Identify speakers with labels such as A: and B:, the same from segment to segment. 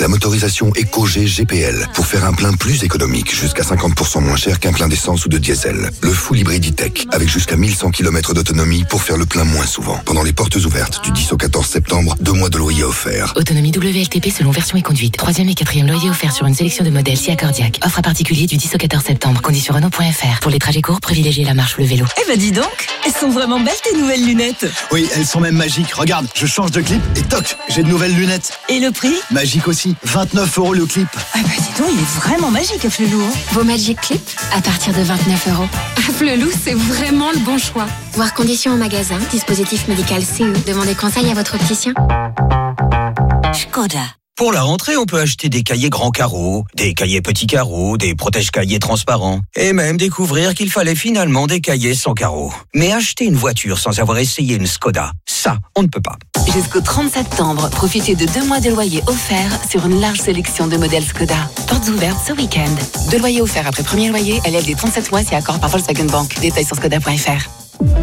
A: motorisation EcoG GPL pour faire un plein plus économique, jusqu'à 50% moins cher qu'un plein d'essence ou de diesel. Le full hybride E-Tech, avec jusqu'à 1100 km d'autonomie pour faire le plein moins souvent. Pendant les portes ouvertes du 10 au 14 septembre, 2 mois de loyer offerts.
B: Autonomie WLTP selon version et conduite. 3e et 4e loyer offert sur une sélection de modèles Sia Cardiac. Offre à particulier du 10 au 14 septembre. Conditions Renault.fr. Pour les trajets courts, privilégiez la marche ou le vélo.
C: Eh ben dis donc, elles sont vraiment belles tes nouvelles lunettes.
D: Oui, elles sont même magiques. Regarde, je change de clip et toc, j'ai de nouvelles lunettes.
C: Et le prix ?
D: Magique aussi, 29 € le clip.
C: Ah bah dis donc, il est vraiment magique Flelou.
E: Vos Magic Clip à partir de 29 €. Flelou, c'est vraiment le bon choix. Voir conditions au magasin, dispositif médical CE. Demandez conseil à votre opticien.
C: Škoda.
F: Pour la rentrée, on peut acheter des cahiers grands carreaux, des cahiers petits carreaux, des protège-cahiers transparents, et même découvrir qu'il fallait finalement des cahiers sans carreaux. Mais acheter une voiture sans avoir essayé une Škoda, ça, on ne peut pas.
B: Jusqu'au 30 septembre, profitez de 2 mois de loyer offerts sur une large sélection de modèles Škoda. Portes ouvertes ce week-end. 2 loyers offerts après premier loyer, élève des 37 mois si accord par Volkswagen Bank. Détails sur Škoda.fr.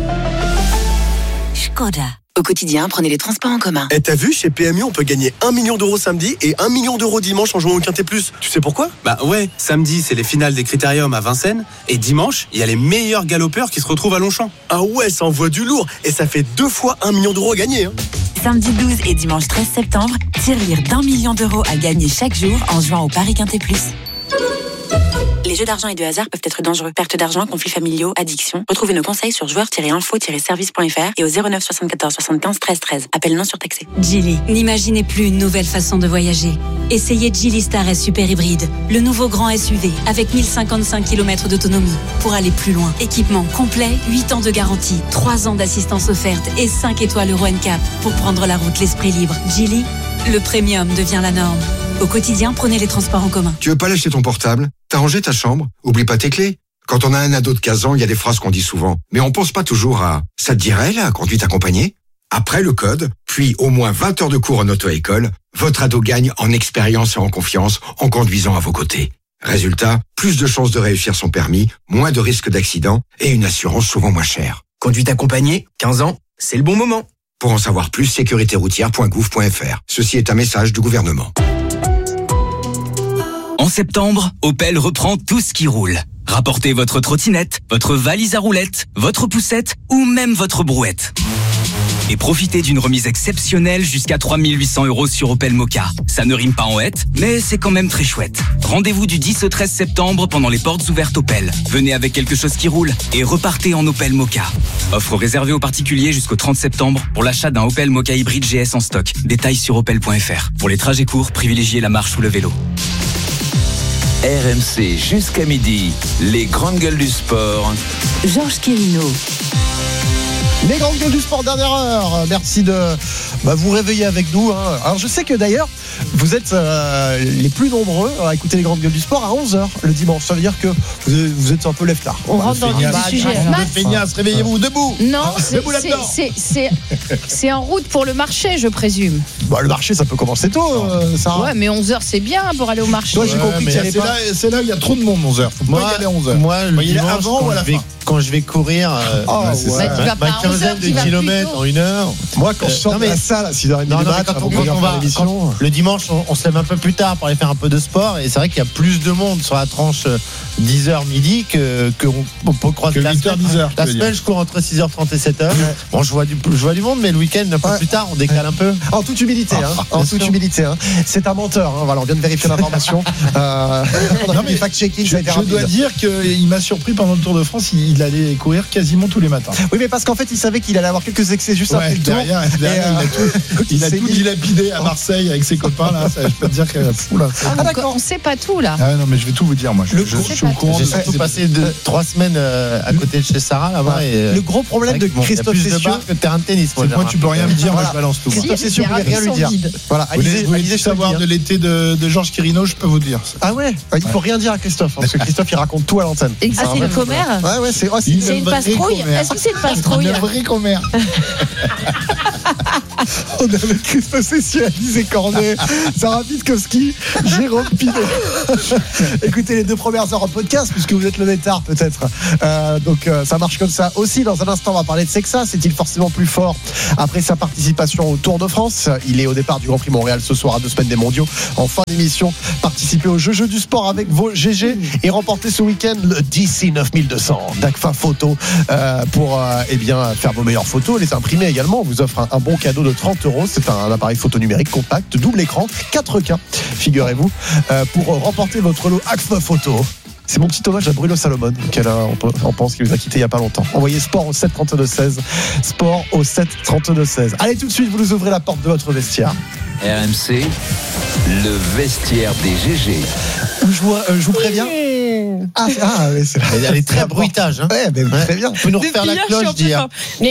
C: Škoda.
B: Au quotidien, prenez les transports en commun.
G: Et t'as vu, chez PMU, on peut gagner 1 million d'euros samedi et 1 million d'euros dimanche en jouant au Quintet Plus. Tu sais pourquoi ?
H: Bah ouais, samedi, c'est les finales des Critériums à Vincennes. Et dimanche, il y a les meilleurs galopeurs qui se retrouvent à Longchamp.
G: Ah ouais, ça envoie du lourd. Et ça fait 2 fois 1 million d'euros à gagner. Hein.
C: Samedi 12 et dimanche 13 septembre, tirelire d'1 million d'euros à gagner chaque jour en jouant au Paris Quintet Plus. Les jeux d'argent et de hasard peuvent être dangereux. Perte d'argent, conflits familiaux, addiction. Retrouvez nos conseils sur joueurs-info-service.fr et au 09 74 75 13 13. Appel non surtaxé.
I: Geely. N'imaginez plus une nouvelle façon de voyager. Essayez Geely Star S Super Hybride, le nouveau grand SUV avec 1055 km d'autonomie pour aller plus loin. Équipement complet, 8 ans de garantie, 3 ans d'assistance offerte et 5 étoiles Euro NCAP pour prendre la route l'esprit libre. Geely, le premium devient la norme. Au quotidien, prenez les transports en commun.
J: Tu veux pas lâcher ton portable ? T'as rangé ta chambre ? Oublie pas tes clés. Quand on a un ado de 15 ans, il y a des phrases qu'on dit souvent. Mais on pense pas toujours à « ça te dirait, la conduite accompagnée ?» Après le code, puis au moins 20 heures de cours en auto-école, votre ado gagne en expérience et en confiance en conduisant à vos côtés. Résultat, plus de chances de réussir son permis, moins de risques d'accident et une assurance souvent moins chère.
D: Conduite accompagnée, 15 ans, c'est le bon moment.
J: Pour en savoir plus, sécuritéroutière.gouv.fr. Ceci est un message du gouvernement.
K: En septembre, Opel reprend tout ce qui roule. Rapportez votre trottinette, votre valise à roulettes, votre poussette ou même votre brouette. Et profitez d'une remise exceptionnelle jusqu'à 3 800 € sur Opel Mokka. Ça ne rime pas en hête, mais c'est quand même très chouette. Rendez-vous du 10 au 13 septembre pendant les portes ouvertes Opel. Venez avec quelque chose qui roule et repartez en Opel Mokka. Offre réservée aux particuliers jusqu'au 30 septembre pour l'achat d'un Opel Mokka hybride GS en stock. Détails sur opel.fr. Pour les trajets courts, privilégiez la marche ou le vélo.
L: RMC jusqu'à midi, les grandes gueules du sport.
C: Georges Quérino.
M: Les grandes gueules du sport, dernière heure. Merci de vous réveiller avec nous. Alors je sais que d'ailleurs, vous êtes les plus nombreux à écouter les grandes gueules du sport à 11h le dimanche. Ça veut dire que vous êtes un peu lève-tard.
N: On rentre dans le sujet.
M: Feignasse, réveillez-vous, debout.
N: Non,
M: debout là-dedans.
N: c'est en route pour le marché, je présume.
M: Le marché, ça peut commencer tôt, Sarah.
N: Ouais, mais 11h, c'est bien pour aller au marché.
M: Toi, j'ai compris que c'est là où il y a trop de monde, 11h. Faut pas y aller à 11h.
O: Moi, le dimanche,
M: avant ou à la fin ?
O: Quand je vais courir ma quinzaine de kilomètres en 1 heure.
M: Moi, quand je sors de la salle à 6h30
O: le dimanche, on se lève un peu plus tard pour aller faire un peu de sport. Et c'est vrai qu'il y a plus de monde sur la tranche 10h midi qu'on peut croiser la semaine. 10h, la semaine, je cours entre 6h30 et 7h. Bon, je vois du monde, mais le week-end, un peu plus tard, on décale un peu.
M: En toute humilité, c'est un menteur. Voilà, on vient de vérifier l'information.
P: Je dois dire qu'il m'a surpris pendant le Tour de France. Il allait courir quasiment tous les matins.
M: Oui, mais parce qu'en fait, il savait qu'il allait avoir quelques excès juste après le tour.
P: Il a tout dilapidé à Marseille avec ses copains. Là, je peux te dire que fou là.
N: D'accord, on sait pas tout là.
P: Ah non, mais je vais tout vous dire, moi. Je suis au courant.
O: J'ai surtout passé 3 semaines à côté de chez Sarah là-bas.
M: Le gros problème de Christophe Cessieux,
O: il y a plus de bars que de terrain de tennis.
P: Moi, tu peux rien me dire. Moi, je balance tout.
M: Christophe Cessieux, vous voulez rien lui dire. Voilà.
P: Vous voulez savoir de l'été de Georges Quérino, je peux vous dire.
M: Ah ouais. Il faut rien dire à Christophe parce que Christophe, il raconte tout à l'antenne.
N: Ah, c'est une commère.
M: Ouais,
N: c'est une pastrouille. Est-ce que c'est une pastrouille?
P: Une vraie commère.
M: On est avec Christophe Cessieux, Alizé Cornet, Sarah Pitkowski, Jérôme Pinot. Écoutez les 2 premières heures en podcast, puisque vous êtes levé tard peut-être. Donc ça marche comme ça aussi. Dans un instant, on va parler de Sexa. C'est-il forcément plus fort après sa participation au Tour de France? Il est au départ du Grand Prix Montréal ce soir à 2 semaines des mondiaux. En fin d'émission, participez au jeu du sport avec vos GG et remportez ce week-end le DC 9200 d'Agfa Photo pour faire vos meilleures photos, les imprimer également. On vous offre un bon cadeau de 30 €. C'est un appareil photo numérique compact, double écran, 4K, figurez-vous, pour remporter votre lot Agfa Photo. C'est mon petit hommage à Bruno Salomon, on pense qu'il nous a quittés il n'y a pas longtemps. Envoyez sport au 732-16. Sport au 732-16. Allez, tout de suite, vous nous ouvrez la porte de votre vestiaire.
L: RMC, le vestiaire des GG.
M: Je vous préviens. Oui, c'est vrai.
O: Elle est très bruitage. Hein.
M: Ouais, mais très bien.
O: Tu peux nous refaire la cloche, dire.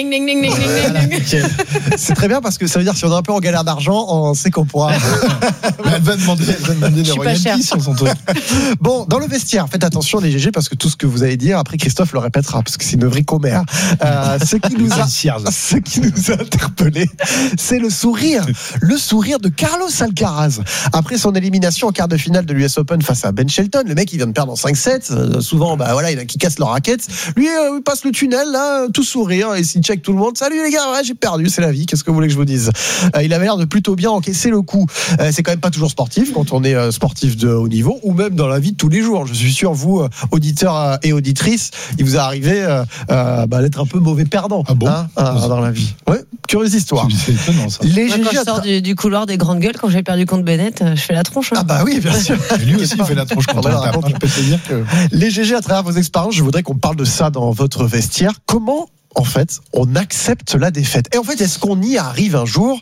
M: C'est très bien parce que ça veut dire que si on est un peu en galère d'argent, on sait qu'on pourra.
P: Elle va demander des royalties sur son truc.
M: Bon, dans le vestiaire, faites attention les GG parce que tout ce que vous allez dire, après Christophe le répétera parce que c'est une vraie commère. Ce qui nous a interpellé, c'est le sourire de Carlos Alcaraz après son élimination en quart de finale de l'US Open face à Ben Shelton. Le mec, il vient de perdre en 5-7. Souvent, il y en a qui cassent leur raquette. Lui, il passe le tunnel, là, tout sourire, et s'il check tout le monde. Salut les gars, ouais, j'ai perdu, c'est la vie. Qu'est-ce que vous voulez que je vous dise? Il avait l'air de plutôt bien encaisser le coup. C'est quand même pas toujours sportif quand on est sportif de haut niveau, ou même dans la vie de tous les jours. Je suis sûr, vous, auditeurs et auditrices, il vous est arrivé d'être un peu mauvais perdant dans la vie. Ouais, curieuse histoire.
P: C'est étonnant, ça.
Q: Moi, quand je sors du couloir des grandes gueules, quand j'ai perdu contre Bennett, je fais la tronche.
M: Ah bah oui, bien sûr.
P: Lui aussi, il fait la tronche contre Bennett. Je peux te dire que...
M: Les GG, à travers vos expériences, je voudrais qu'on parle de ça dans votre vestiaire. Comment, en fait, on accepte la défaite? Et en fait, est-ce qu'on y arrive un jour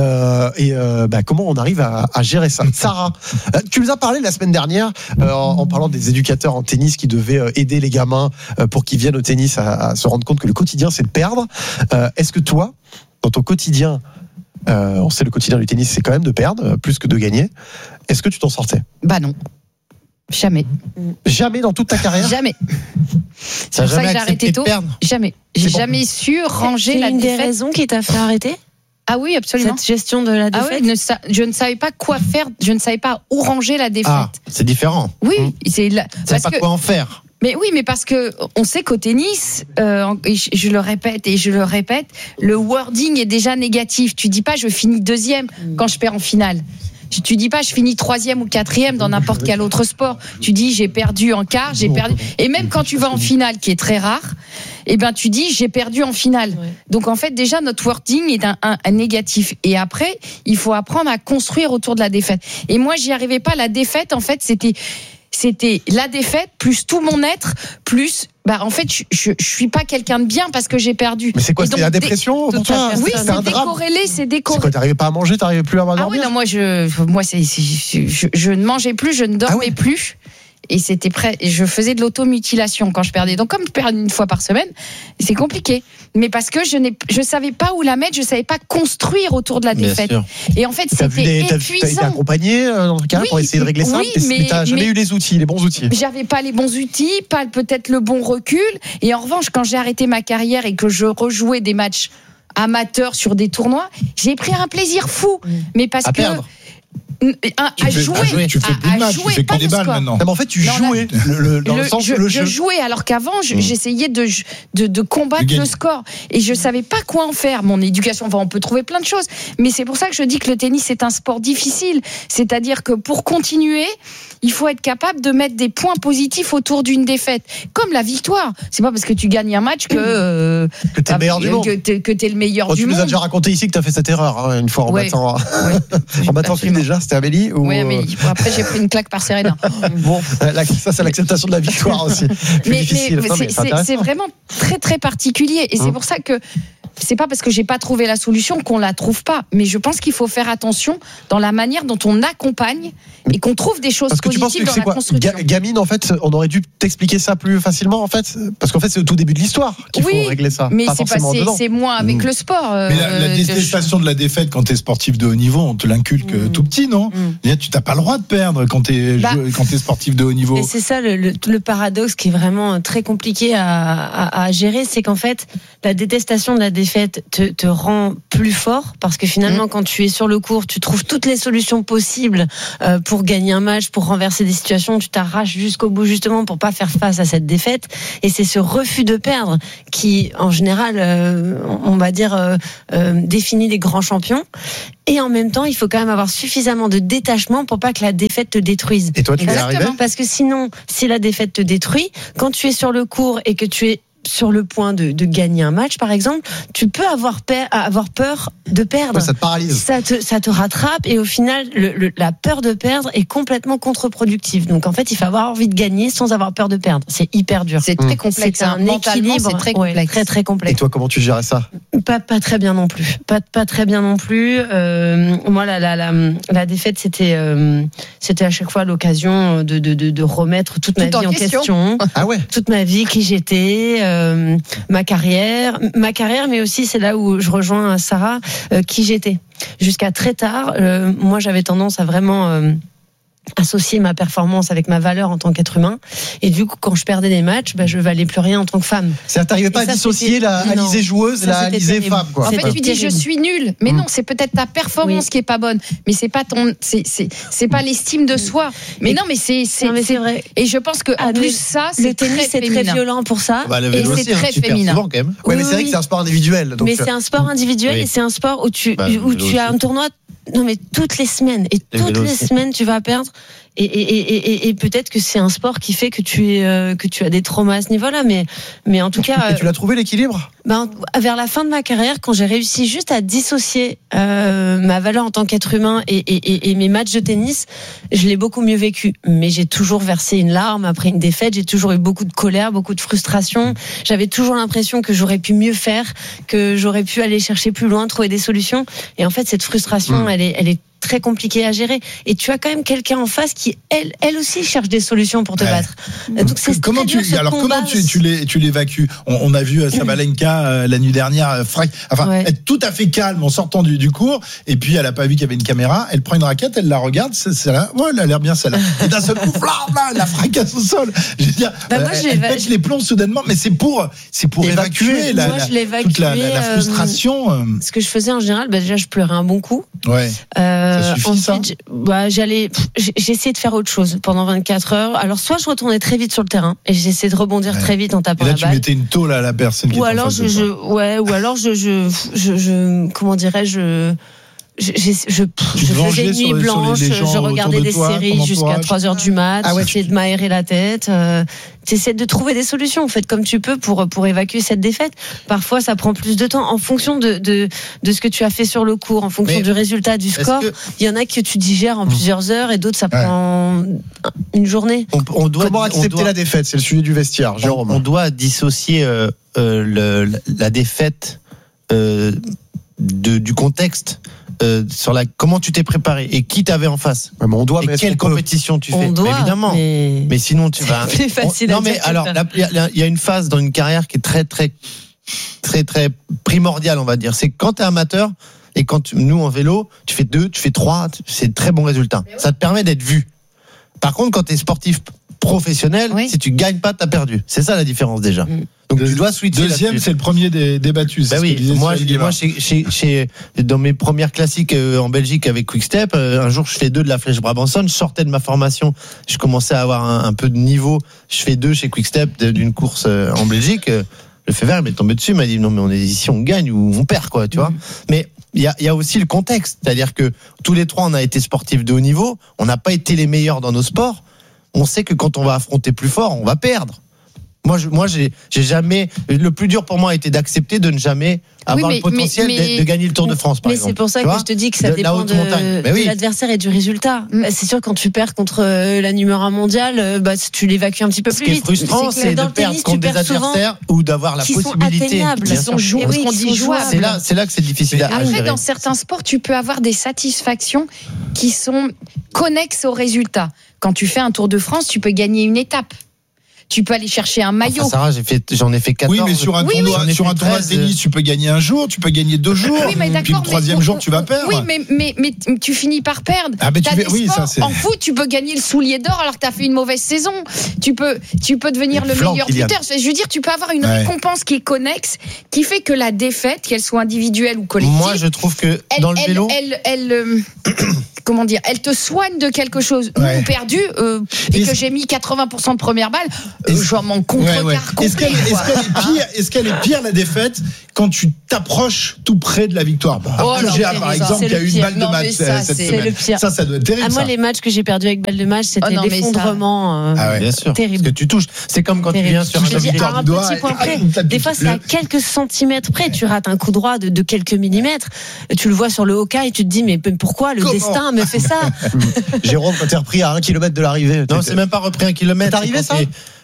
M: comment on arrive à gérer ça? Sarah, tu nous as parlé la semaine dernière en parlant des éducateurs en tennis qui devaient aider les gamins pour qu'ils viennent au tennis à se rendre compte que le quotidien, c'est de perdre. Est-ce que toi, dans ton quotidien, on sait le quotidien du tennis, c'est quand même de perdre plus que de gagner. Est-ce que tu t'en sortais?
N: Bah non. Jamais.
M: Jamais dans toute ta carrière?
N: Jamais. C'est pour ça que j'ai arrêté tôt. Jamais. J'ai jamais su ranger la défaite.
Q: C'est une des raisons qui t'a fait arrêter?
N: Ah oui, absolument.
Q: Cette gestion de la défaite.
N: Ah oui, je ne savais pas quoi faire, je ne savais pas où ranger la défaite.
O: Ah, c'est différent.
N: Oui, c'est
O: parce pas quoi en faire.
N: Mais oui, mais parce que on sait qu'au tennis, je le répète, le wording est déjà négatif. Tu dis pas je finis 2e quand je perds en finale. Tu dis pas je finis 3e ou 4e dans n'importe quel autre sport. Tu dis j'ai perdu en quart, j'ai perdu. Et même quand tu vas en finale, qui est très rare, tu dis j'ai perdu en finale. Ouais. Donc en fait déjà notre wording est un négatif. Et après il faut apprendre à construire autour de la défaite. Et moi j'y arrivais pas. La défaite en fait c'était la défaite plus tout mon être plus en fait je suis pas quelqu'un de bien parce que j'ai perdu.
M: Mais c'est quoi, c'était la dépression pour toi?
N: Oui, c'est décorrélé, c'est décorrélé.
M: C'est quoi, t'arrivais pas à manger, t'arrivais plus à dormir?
N: Ah oui, non, moi je ne mangeais plus, je ne dormais plus. Et c'était prêt. Et je faisais de l'automutilation quand je perdais. Donc comme je perds une fois par semaine, c'est compliqué. Mais parce que je savais pas où la mettre, je savais pas construire autour de la défaite. Et en fait, c'était épuisant.
M: T'as été accompagné dans le cas pour essayer de régler ça, mais t'as jamais eu les bons outils.
N: J'avais pas les bons outils, pas peut-être le bon recul. Et en revanche, quand j'ai arrêté ma carrière et que je rejouais des matchs amateurs sur des tournois, j'ai pris un plaisir fou. Mais parce que
O: perdre.
N: À jouer,
P: tu fais plus de matchs, tu fais que des balles maintenant.
M: Non, mais en fait, tu jouais dans le sens le jeu.
N: Je jouais alors qu'avant, j'essayais de combattre le score et je savais pas quoi en faire. Mon éducation, on peut trouver plein de choses, mais c'est pour ça que je dis que le tennis c'est un sport difficile. C'est-à-dire que pour continuer, il faut être capable de mettre des points positifs autour d'une défaite, comme la victoire. C'est pas parce que tu gagnes un match que
M: t'es le meilleur du monde.
N: Que t'es le meilleur du monde.
M: Tu nous as déjà raconté ici que t'as fait cette erreur une fois en battant qui déjà. C'était Amélie ou...
N: Oui, Amélie. Après, j'ai pris une claque par Serena.
M: Bon, ça, c'est l'acceptation de la victoire aussi.
N: Mais c'est vraiment très, très particulier. Et c'est pour ça que c'est pas parce que j'ai pas trouvé la solution qu'on la trouve pas. Mais je pense qu'il faut faire attention dans la manière dont on accompagne et qu'on trouve des choses positives dans la construction.
M: Gamine, en fait, on aurait dû t'expliquer ça plus facilement, en fait. Parce qu'en fait, c'est au tout début de l'histoire qu'il faut régler ça.
N: Mais c'est moins avec le sport.
P: Mais la détestation de la défaite quand t'es sportif de haut niveau, on te l'inculque tout petit, non? Tu n'as pas le droit de perdre quand t'es sportif de haut niveau.
Q: Et c'est ça le paradoxe qui est vraiment très compliqué à gérer, c'est qu'en fait, la détestation de la défaite te rend plus fort, parce que finalement, quand tu es sur le court, tu trouves toutes les solutions possibles pour gagner un match, pour renverser des situations, tu t'arraches jusqu'au bout justement pour pas faire face à cette défaite. Et c'est ce refus de perdre qui, en général, on va dire, définit les grands champions. Et en même temps, il faut quand même avoir suffisamment de détachement pour pas que la défaite te détruise.
M: Et toi, tu es arrivé ?
Q: Parce que sinon, si la défaite te détruit, quand tu es sur le court et que tu es sur le point de gagner un match, par exemple, tu peux avoir peur de perdre.
M: Ouais, ça te paralyse.
Q: Ça te rattrape, et au final, la peur de perdre est complètement contre-productive. Donc en fait, il faut avoir envie de gagner sans avoir peur de perdre. C'est hyper dur.
N: C'est très complexe.
Q: C'est un équilibre,
N: c'est très complexe.
Q: Ouais, très très complexe.
M: Et toi, comment tu gérais ça ?
Q: Pas très bien non plus. Pas très bien non plus. Moi, la défaite, c'était à chaque fois l'occasion de remettre toute ma vie en question.
M: Ah ouais.
Q: Toute ma vie, qui j'étais. Ma carrière, mais aussi c'est là où je rejoins Sarah, qui j'étais. Jusqu'à très tard, moi j'avais tendance à vraiment associer ma performance avec ma valeur en tant qu'être humain, et du coup quand je perdais des matchs, je valais plus rien en tant que femme.
M: T'arrivais pas à dissocier la Alizée joueuse et la Alizée femme, quoi.
N: En fait, tu dis je suis nulle, mais non, c'est peut-être ta performance qui est pas bonne, mais c'est pas c'est pas l'estime de soi. Mais non, mais c'est
Q: vrai.
N: Et je pense que en plus ça, c'est très
Q: violent pour ça.
N: Et c'est très féminin.
M: Souvent, quand même. Ouais, mais c'est vrai que c'est un sport individuel. Donc
Q: mais c'est un sport individuel, et c'est un sport où tu as un tournoi. Non, mais toutes les semaines, semaines tu vas perdre, et peut-être que c'est un sport qui fait que tu as des traumas à ce niveau-là, mais en tout cas.
M: Et tu l'as trouvé l'équilibre ?
Q: Vers la fin de ma carrière, quand j'ai réussi juste à dissocier ma valeur en tant qu'être humain et mes matchs de tennis, je l'ai beaucoup mieux vécu. Mais j'ai toujours versé une larme après une défaite, j'ai toujours eu beaucoup de colère, beaucoup de frustration. J'avais toujours l'impression que j'aurais pu mieux faire, que j'aurais pu aller chercher plus loin, trouver des solutions. Et en fait, cette frustration, elle est très compliqué à gérer, et tu as quand même quelqu'un en face qui elle aussi cherche des solutions pour te battre. Donc c'est
P: comment tu l'évacues? On a vu Sabalenka la nuit dernière être tout à fait calme en sortant du cours, et puis elle a pas vu qu'il y avait une caméra, elle prend une raquette, elle la regarde, elle a l'air bien celle-là, et d'un seul coup elle la fracasse au sol. Je veux dire, elle pète les plombs soudainement, mais c'est pour évacuer toute la frustration.
Q: Ce que je faisais en général, déjà je pleurais un bon coup.
P: Ouais. Ça suffit,
Q: ensuite, j'ai essayé de faire autre chose pendant 24 heures. Alors, soit je retournais très vite sur le terrain et j'essayais de rebondir très vite en tapant
P: la
Q: balle.
P: Et là, tu mettais une tôle à la personne qui était en face de toi.
Q: Ou alors comment dirais-je, je faisais une nuit blanche, je regardais des séries jusqu'à 3h du mat, j'essayais de m'aérer la tête, t'essaies de trouver des solutions, en fait, comme tu peux pour évacuer cette défaite. Parfois, ça prend plus de temps en fonction de ce que tu as fait sur le court, en fonction du résultat du score. Il y en a que tu digères en plusieurs heures et d'autres, ça prend une journée.
M: Comment accepter la défaite? C'est le sujet du vestiaire, Jérôme.
O: On doit dissocier la défaite du contexte. Sur comment tu t'es préparé et qui t'avais en face, et quelle compétition tu fais. Évidemment, mais sinon tu vas.
Q: C'est facile.
O: Non, mais alors il y a une phase dans une carrière qui est très très très très primordiale, on va dire. C'est quand t'es amateur et quand nous en vélo, tu fais 2, tu fais 3, c'est très bon résultat. Ça te permet d'être vu. Par contre, quand t'es sportif professionnel, si tu gagnes pas, t'as perdu. C'est ça la différence déjà. Donc tu dois switcher.
P: Deuxième, c'est le premier débattu.
O: Moi, dans mes premières classiques en Belgique avec Quick-Step, un jour je fais 2 de la Flèche Brabançonne, je sortais de ma formation, je commençais à avoir un peu de niveau, je fais 2 chez Quick-Step d'une course en Belgique. Le fait vert, il m'est tombé dessus, il m'a dit non mais on est ici, on gagne ou on perd, quoi, tu vois. Mais il y a aussi le contexte, c'est-à-dire que tous les 3 on a été sportifs de haut niveau, on n'a pas été les meilleurs dans nos sports. On sait que quand on va affronter plus fort, on va perdre. Moi, j'ai jamais. Le plus dur pour moi a été d'accepter de ne jamais avoir le potentiel de gagner le Tour de France, par exemple.
Q: Mais c'est pour ça que je te dis que ça dépend de l'adversaire et du résultat. C'est sûr, quand tu perds contre la numéro 1 mondiale, tu l'évacues un petit peu plus vite.
O: Ce qui est frustrant, c'est de perdre contre des adversaires ou d'avoir la possibilité.
Q: Qui sont jouables.
O: C'est là que c'est difficile à gérer.
N: Après, dans certains sports, tu peux avoir des satisfactions qui sont connexes au résultat. Quand tu fais un Tour de France, tu peux gagner une étape. tu peux aller chercher un maillot.
O: Sarah, j'en ai fait 14.
P: Oui, mais sur un tournoi de tennis, tu peux gagner un jour, tu peux gagner 2 jours.
N: Oui, mais d'accord,
P: puis le troisième jour, tu vas perdre.
N: Oui, mais tu finis par perdre. En foot, tu peux gagner le soulier d'or alors que tu as fait une mauvaise saison. Tu peux devenir le meilleur buteur. Je veux dire, tu peux avoir une récompense qui est connexe, qui fait que la défaite, qu'elle soit individuelle ou collective.
O: Moi, je trouve que dans le vélo,
N: comment dire, elle te soigne de quelque chose. Nous, perdu, et que j'ai mis 80% de première balle, je m'en contrecarre complet.
P: Est-ce qu'elle est pire la défaite quand tu t'approches tout près de la victoire? Gérard, par exemple, qui a eu une balle de match cette semaine. Ça doit être terrible.
Q: Moi, les matchs que j'ai perdus avec balle de match, c'était l'effondrement
O: bien sûr.
Q: terrible.
O: Parce que tu touches. C'est comme quand tu viens sur un
Q: petit point près. Des fois, c'est à quelques centimètres près. Tu rates un coup droit de quelques millimètres. Tu le vois sur le Hoka et tu te dis, mais pourquoi le destin me fait ça?
M: Jérôme, quand t'es repris à 1 km de l'arrivée.
O: Non, c'est même pas repris 1 kilomètre.
M: C'est arrivé ça?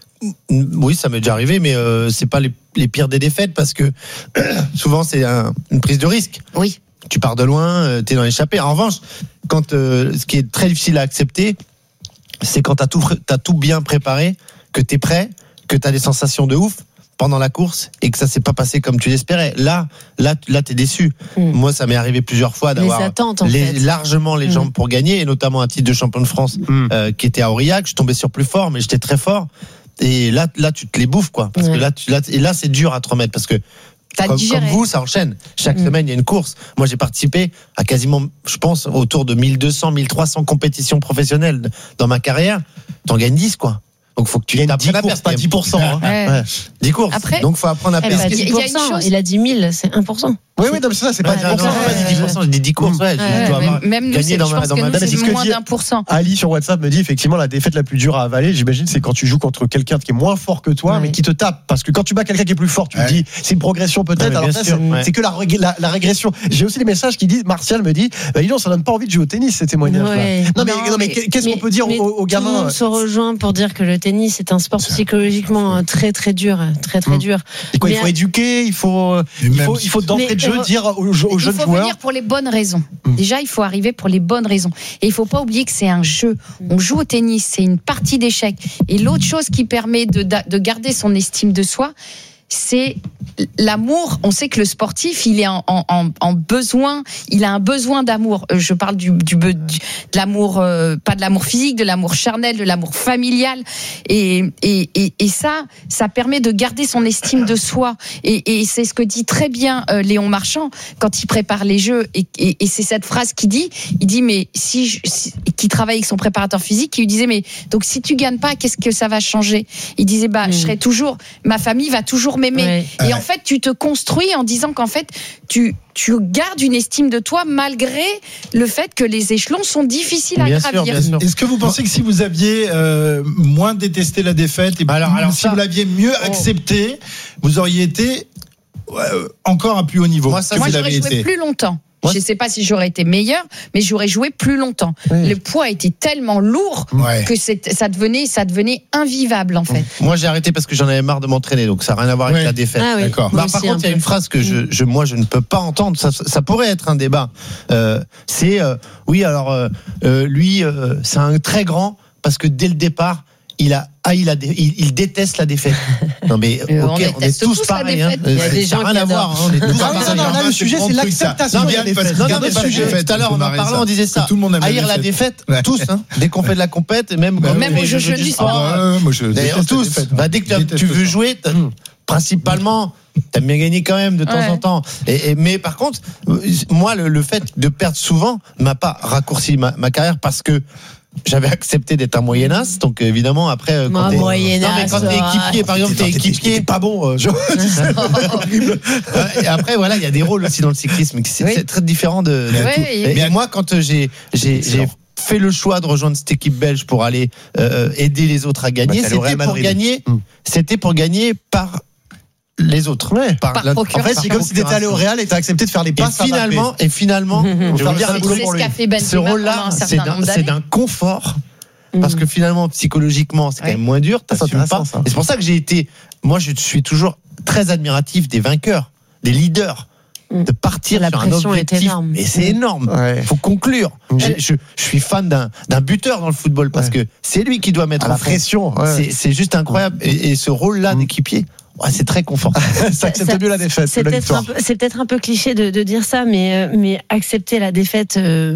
O: Oui, ça m'est déjà arrivé, mais c'est pas les pires des défaites parce que souvent c'est une prise de risque.
N: Oui.
O: Tu pars de loin, t'es dans l'échappée. En revanche, quand ce qui est très difficile à accepter, c'est quand t'as tout bien préparé, que t'es prêt, que t'as des sensations de ouf pendant la course et que ça s'est pas passé comme tu l'espérais. Là, t'es déçu. Moi, ça m'est arrivé plusieurs fois d'avoir largement les jambes pour gagner, et notamment un titre de champion de France qui était à Aurillac. Je tombais sur plus fort, mais j'étais très fort. Et là, tu te les bouffes, quoi. Parce que là, c'est dur à te remettre parce que comme vous, ça enchaîne. Chaque semaine, il y a une course. Moi, j'ai participé à quasiment, je pense, autour de 1200, 1300 compétitions professionnelles dans ma carrière. T'en gagnes 10, quoi. Donc, faut que tu tapes
M: 10 courses, pas 10%.
O: Ouais. 10 courses.
N: Après,
O: donc, faut apprendre à pesquer.
Q: Il a dit 1000, c'est 1%.
M: Oui, non, mais ça, c'est pas 10%.
O: Non, pas 10%, j'ai dit 10 courses. Je dois avoir gagné dans ma
N: c'est moins d'1%.
M: Ali sur WhatsApp me dit effectivement la défaite la plus dure à avaler, j'imagine, c'est quand tu joues contre quelqu'un qui est moins fort que toi, mais qui te tape. Parce que quand tu bats quelqu'un qui est plus fort, tu te dis c'est une progression peut-être. Alors ça, c'est que la régression. J'ai aussi des messages qui disent, Martial me dit, non, ça donne pas envie de jouer au tennis, ces témoignages. Non, mais qu'est-ce qu'on peut dire aux gamins?
Q: Tout le monde se rejoint pour dire que le tennis est un sport psychologiquement très très dur, très très dur.
M: Il faut éduquer, il faut d'entrée de jeu dire aux jeunes joueurs.
N: Il faut venir pour les bonnes raisons. Déjà, il faut arriver pour les bonnes raisons. Et il faut pas oublier que c'est un jeu. On joue au tennis, c'est une partie d'échecs. Et l'autre chose qui permet de garder son estime de soi, c'est l'amour. On sait que le sportif, il est en besoin, il a un besoin d'amour. Je parle de l'amour, pas de l'amour physique, de l'amour charnel, de l'amour familial. Et ça permet de garder son estime de soi. Et c'est ce que dit très bien Léon Marchand quand il prépare les jeux. Et c'est cette phrase qu'il dit. Il dit, mais qui travaille avec son préparateur physique, qui lui disait, mais donc si tu gagnes pas, qu'est-ce que ça va changer? Il disait, je serai toujours, ma famille va toujours m'aimer. Et en fait, tu te construis en disant qu'en fait, tu gardes une estime de toi malgré le fait que les échelons sont difficiles à gravir.
P: Bien sûr. Est-ce que vous pensez que si vous aviez moins détesté la défaite et si vous l'aviez mieux accepté, vous auriez été encore à plus haut niveau?
N: Moi, j'aurais joué plus longtemps. Je ne sais pas si j'aurais été meilleur, mais j'aurais joué plus longtemps. Le poids était tellement lourd que ça devenait invivable en fait.
O: Moi j'ai arrêté parce que j'en avais marre de m'entraîner, donc ça n'a rien à voir avec la défaite.
P: D'accord.
O: Par contre, il y a une phrase que moi je ne peux pas entendre. Ça pourrait être un débat. C'est lui, c'est un très grand parce que dès le départ, il déteste la défaite. Non mais on est tous pareils.
Q: Il y a des gens qui adorent.
O: On est tous pareils.
M: Là, le sujet c'est l'acceptation de la défaite.
O: Non, mais tout à l'heure en parlant, on disait ça. Haïr la défaite, tous. Dès qu'on fait de la compète, même
N: au jeu du sport.
O: D'ailleurs tous. Dès que tu veux jouer, principalement, t'aimes bien gagner quand même de temps en temps. Mais par contre, moi, le fait de perdre souvent m'a pas raccourci ma carrière parce que j'avais accepté d'être un moyennas, donc évidemment après quand t'es équipier, par exemple, t'es équipier,
M: pas bon.
O: Et après voilà, il y a des rôles aussi dans le cyclisme, c'est très différent de. Mais moi, quand j'ai fait le choix de rejoindre cette équipe belge pour aller aider les autres à gagner, c'était pour gagner par les autres.
M: En fait, c'est comme si t'étais allé au Real et t'as accepté de faire les passes.
O: Et finalement,
N: je veux dire,
O: ce rôle-là, c'est d'un confort. Parce que finalement, psychologiquement, c'est quand même moins dur. T'assumes pas. Et c'est pour ça que moi, je suis toujours très admiratif des vainqueurs, des leaders. de partir
Q: La
O: sur un
Q: pression est
O: objectif.
Q: énorme.
O: Et c'est énorme. Faut conclure. Je suis fan d'un buteur dans le football parce que c'est lui qui doit mettre
M: la
O: en fond.
M: pression.
O: C'est juste incroyable. Et ce rôle-là d'équipier, c'est très confortable.
M: Ça accepte mieux la défaite.
Q: C'est peut-être un peu cliché de dire ça, mais accepter la défaite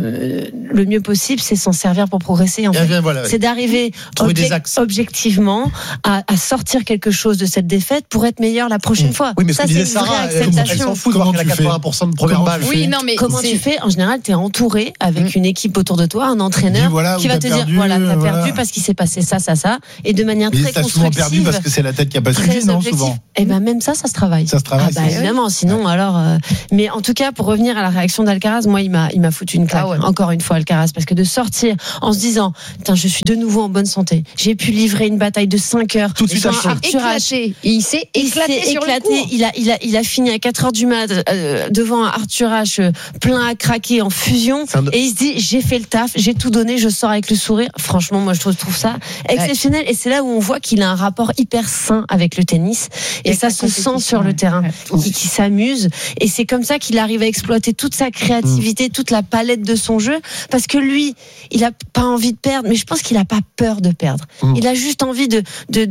Q: le mieux possible, c'est s'en servir pour progresser. En fait. C'est d'arriver objectivement à sortir quelque chose de cette défaite pour être meilleur la prochaine fois.
M: Oui, mais
Q: ça,
M: ce que
Q: c'est
M: disait
Q: une vraie
M: Sarah,
Q: acceptation.
M: elle s'en fout de voir qu'elle a 80% de première balle.
N: Oui, non, mais
Q: comment tu fais? En général, tu es entouré avec une équipe autour de toi, un entraîneur qui va te dire t'as perdu parce qu'il s'est passé ça, et de manière très constructive.
P: Souvent perdu parce que c'est la tête qui a pas suivi, non, souvent.
Q: Et ben même ça se travaille.
P: Ça se travaille.
Q: Évidemment, sinon alors. Mais en tout cas, pour revenir à la réaction d'Alcaraz, moi, il m'a foutu une claque. Encore une fois, Alcaraz, parce que de sortir en se disant, putain, je suis de nouveau en bonne santé. J'ai pu livrer une bataille de 5 heures.
M: Tout de suite,
N: éclaté. Il s'est éclaté sur le court.
Q: Il a fini à 4h du mat devant un Arthur H plein à craquer en fusion. Et il se dit, j'ai fait le taf, j'ai tout donné, je sors avec le sourire. Franchement, moi, je trouve ça exceptionnel. Et c'est là où on voit qu'il a un rapport hyper sain avec le tennis. Et ça se sent sur le terrain. Qui s'amuse. Et c'est comme ça qu'il arrive à exploiter toute sa créativité, toute la palette de son jeu. Parce que lui, il a pas envie de perdre, mais je pense qu'il a pas peur de perdre. Il a juste envie de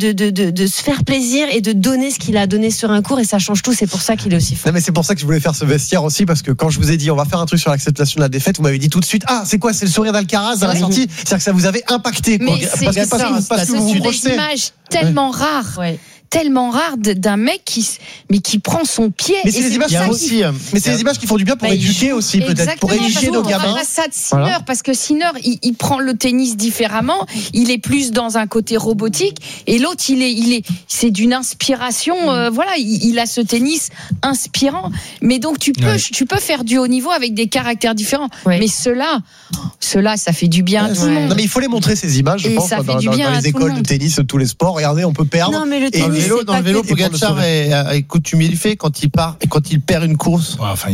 Q: se faire plaisir et de donner ce qu'il a donné sur un court, et ça change tout. C'est pour ça qu'il est aussi fort.
M: Non, mais c'est pour ça que je voulais faire ce vestiaire aussi, parce que quand je vous ai dit on va faire un truc sur l'acceptation de la défaite, vous m'avez dit tout de suite c'est quoi, c'est le sourire d'Alcaraz à la sortie, c'est-à-dire que ça vous avait impacté, quoi.
N: Mais
M: parce que vous vous projetez.
N: des images tellement rares. Tellement rare d'un mec qui prend son pied.
M: Mais c'est les images mais c'est les images qui font du bien pour éduquer aussi, peut-être, pour éduquer nos gamins.
N: Ça de Sinner, parce que Sinner, il prend le tennis différemment. Il est plus dans un côté robotique, et l'autre, c'est d'une inspiration. Il a ce tennis inspirant. Mais donc tu peux faire du haut niveau avec des caractères différents. Mais ceux-là, ça fait du bien à tout le monde.
M: Non, mais il faut les montrer, ces images, je pense, dans les écoles de tennis, de tous les sports. Regardez, on peut perdre.
Q: Non, mais le tennis,
O: dans le vélo, Pogacar est coutumier du fait quand il perd une course.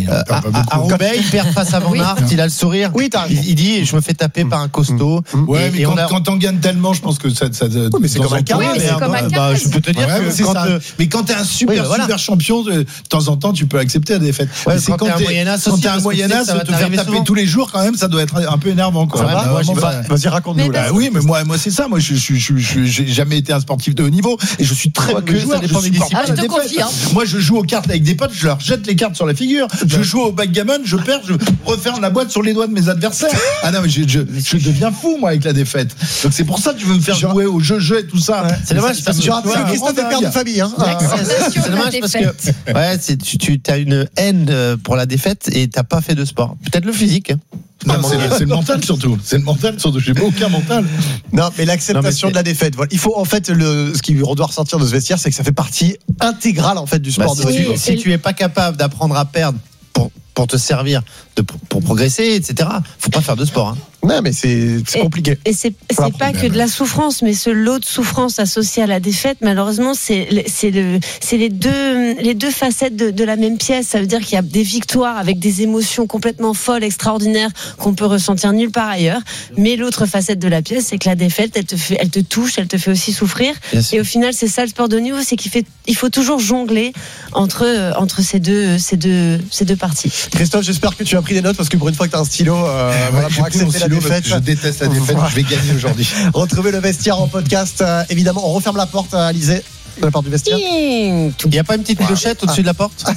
O: À Roubaix, il perd face à Van Aert, il a le sourire.
M: Oui,
O: il dit je me fais taper par un costaud.
P: Ouais, mais quand on gagne tellement, je pense que ça.
M: Mais c'est comme un carré.
O: Je peux te dire que
P: mais quand t'es un super champion, de temps en temps, tu peux accepter la défaite.
O: C'est quand t'es un moyen âge,
P: te faire taper tous les jours, quand même, ça doit être un peu énervant.
M: Vas-y, raconte-nous.
P: Oui, mais moi c'est ça. Moi, j'ai jamais été un sportif de haut niveau et je suis très mauvais joueur.
N: Je te confie.
P: Moi, je joue aux cartes avec des potes, je leur jette les cartes sur la figure. Je joue au backgammon, je perds, je referme la boîte sur les doigts de mes adversaires. Ah non, mais je deviens fou, moi, avec la défaite. Donc c'est pour ça que tu veux me faire jouer au jeu et tout ça.
O: C'est dommage parce que
M: Christophe est père de famille.
O: C'est dommage parce que tu as une haine pour la défaite et t'as pas fait de sport. Peut-être le physique.
P: Non, c'est le mental surtout. C'est le mental surtout. J'ai aucun mental.
M: Non, mais l'acceptation de la défaite. Voilà. Il faut en fait ce qui doit ressortir de ce vestiaire, c'est que ça fait partie intégrale en fait du sport de haut niveau.
O: Si tu es pas capable d'apprendre à perdre pour te servir pour progresser, etc. Faut pas faire de sport. Hein.
M: Non, mais c'est compliqué.
Q: Et c'est pas que de la souffrance, mais ce lot de souffrance associé à la défaite, malheureusement, c'est les deux facettes de la même pièce. Ça veut dire qu'il y a des victoires avec des émotions complètement folles, extraordinaires, qu'on peut ressentir nulle part ailleurs. Mais l'autre facette de la pièce, c'est que la défaite, elle te touche, elle te fait aussi souffrir. Et au final, c'est ça le sport de haut niveau, c'est qu'il faut toujours jongler entre ces deux parties.
M: Christophe, j'espère que tu as pris des notes, parce que pour une fois que tu as un stylo, pour accepter la défaite.
P: Je déteste la défaite, je vais gagner aujourd'hui.
M: Retrouvez le vestiaire en podcast. Évidemment, on referme la porte, Alizé, de la porte du vestiaire.
O: Il n'y a pas une petite clochette au-dessus de la porte?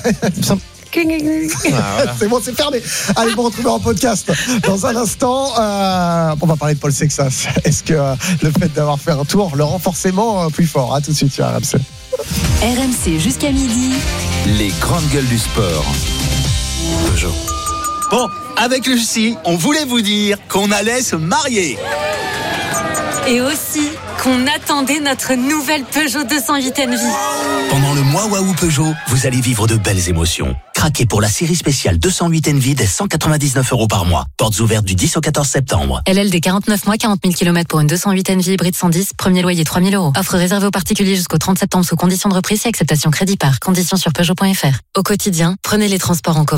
M: C'est bon, c'est fermé. Allez, vous retrouvez en podcast dans un instant. On va parler de Paul Sexas. Est-ce que le fait d'avoir fait un tour le rend forcément plus fort? À tout de suite sur RMC.
B: RMC jusqu'à midi.
L: Les grandes gueules du sport. Peugeot.
D: Bon, avec Lucie, on voulait vous dire qu'on allait se marier.
R: Et aussi qu'on attendait notre nouvelle Peugeot 208 Envie.
D: Pendant le mois Waouh Peugeot, vous allez vivre de belles émotions. Craquez pour la série spéciale 208 Envie dès 199 € par mois. Portes ouvertes du 10 au 14 septembre.
R: LLD 49 mois, 40 000 km pour une 208 Envie hybride 110, premier loyer 3 000 €. Offre réservée aux particuliers jusqu'au 30 septembre sous conditions de reprise et acceptation crédit par. Conditions sur Peugeot.fr. Au quotidien, prenez les transports en commun.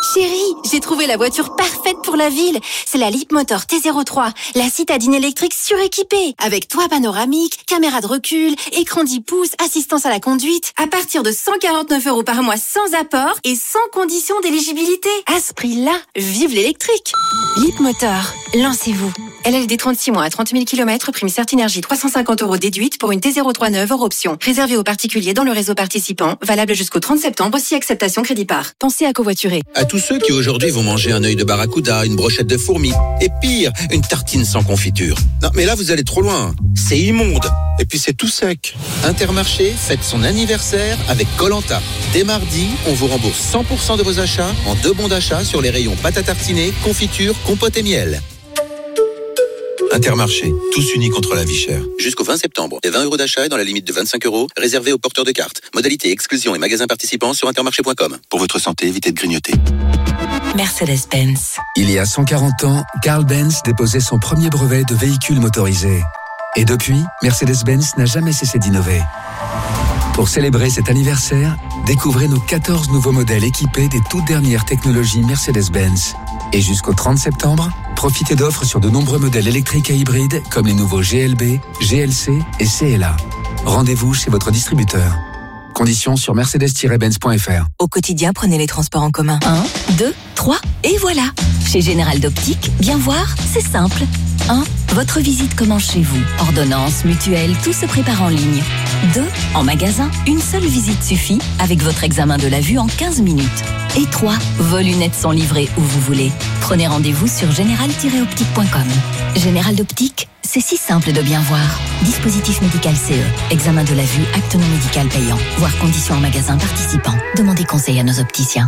S: Chérie, j'ai trouvé la voiture parfaite pour la ville. C'est la Leapmotor T03, la citadine électrique suréquipée. Avec toit panoramique, caméra de recul, écran 10 pouces, assistance à la conduite. À partir de 149 € par mois sans apport et sans condition d'éligibilité. À ce prix-là, vive l'électrique. Leapmotor, lancez-vous. LLD 36 mois à 30 000 km, prime Certinergie 350 € déduite pour une T03 neuve hors option. Réservé aux particuliers dans le réseau participant, valable jusqu'au 30 septembre si acceptation crédit par. Pensez à covoiturer.
T: À tous ceux qui aujourd'hui vont manger un œil de barracuda, une brochette de fourmis, et pire, une tartine sans confiture. Non, mais là vous allez trop loin. C'est immonde. Et puis c'est tout sec. Intermarché fête son anniversaire avec Koh-Lanta. Dès mardi, on vous rembourse 100% de vos achats en 2 bons d'achat sur les rayons pâte à tartiner, confiture, compote et miel. Intermarché, tous unis contre la vie chère. Jusqu'au 20 septembre, et 20 € d'achat dans la limite de 25 €, réservés aux porteurs de cartes. Modalité, exclusion et magasins participants sur intermarché.com. Pour votre santé, évitez de grignoter.
U: Mercedes-Benz. Il y a 140 ans, Carl Benz déposait son premier brevet de véhicule motorisé. Et depuis, Mercedes-Benz n'a jamais cessé d'innover. Pour célébrer cet anniversaire, découvrez nos 14 nouveaux modèles équipés des toutes dernières technologies Mercedes-Benz. Et jusqu'au 30 septembre, profitez d'offres sur de nombreux modèles électriques et hybrides comme les nouveaux GLB, GLC et CLA. Rendez-vous chez votre distributeur. Conditions sur mercedes-benz.fr.
C: Au quotidien, prenez les transports en commun. 1, 2, 3, et voilà. Chez Général d'Optique, bien voir, c'est simple. 1. Votre visite commence chez vous. Ordonnance, mutuelle, tout se prépare en ligne. 2. En magasin, une seule visite suffit avec votre examen de la vue en 15 minutes. Et 3. Vos lunettes sont livrées où vous voulez. Prenez rendez-vous sur général-optique.com. Général d'Optique, c'est si simple de bien voir. Dispositif médical CE. Examen de la vue, acte non médical payant. Voir conditions en magasin participant. Demandez conseil à nos opticiens.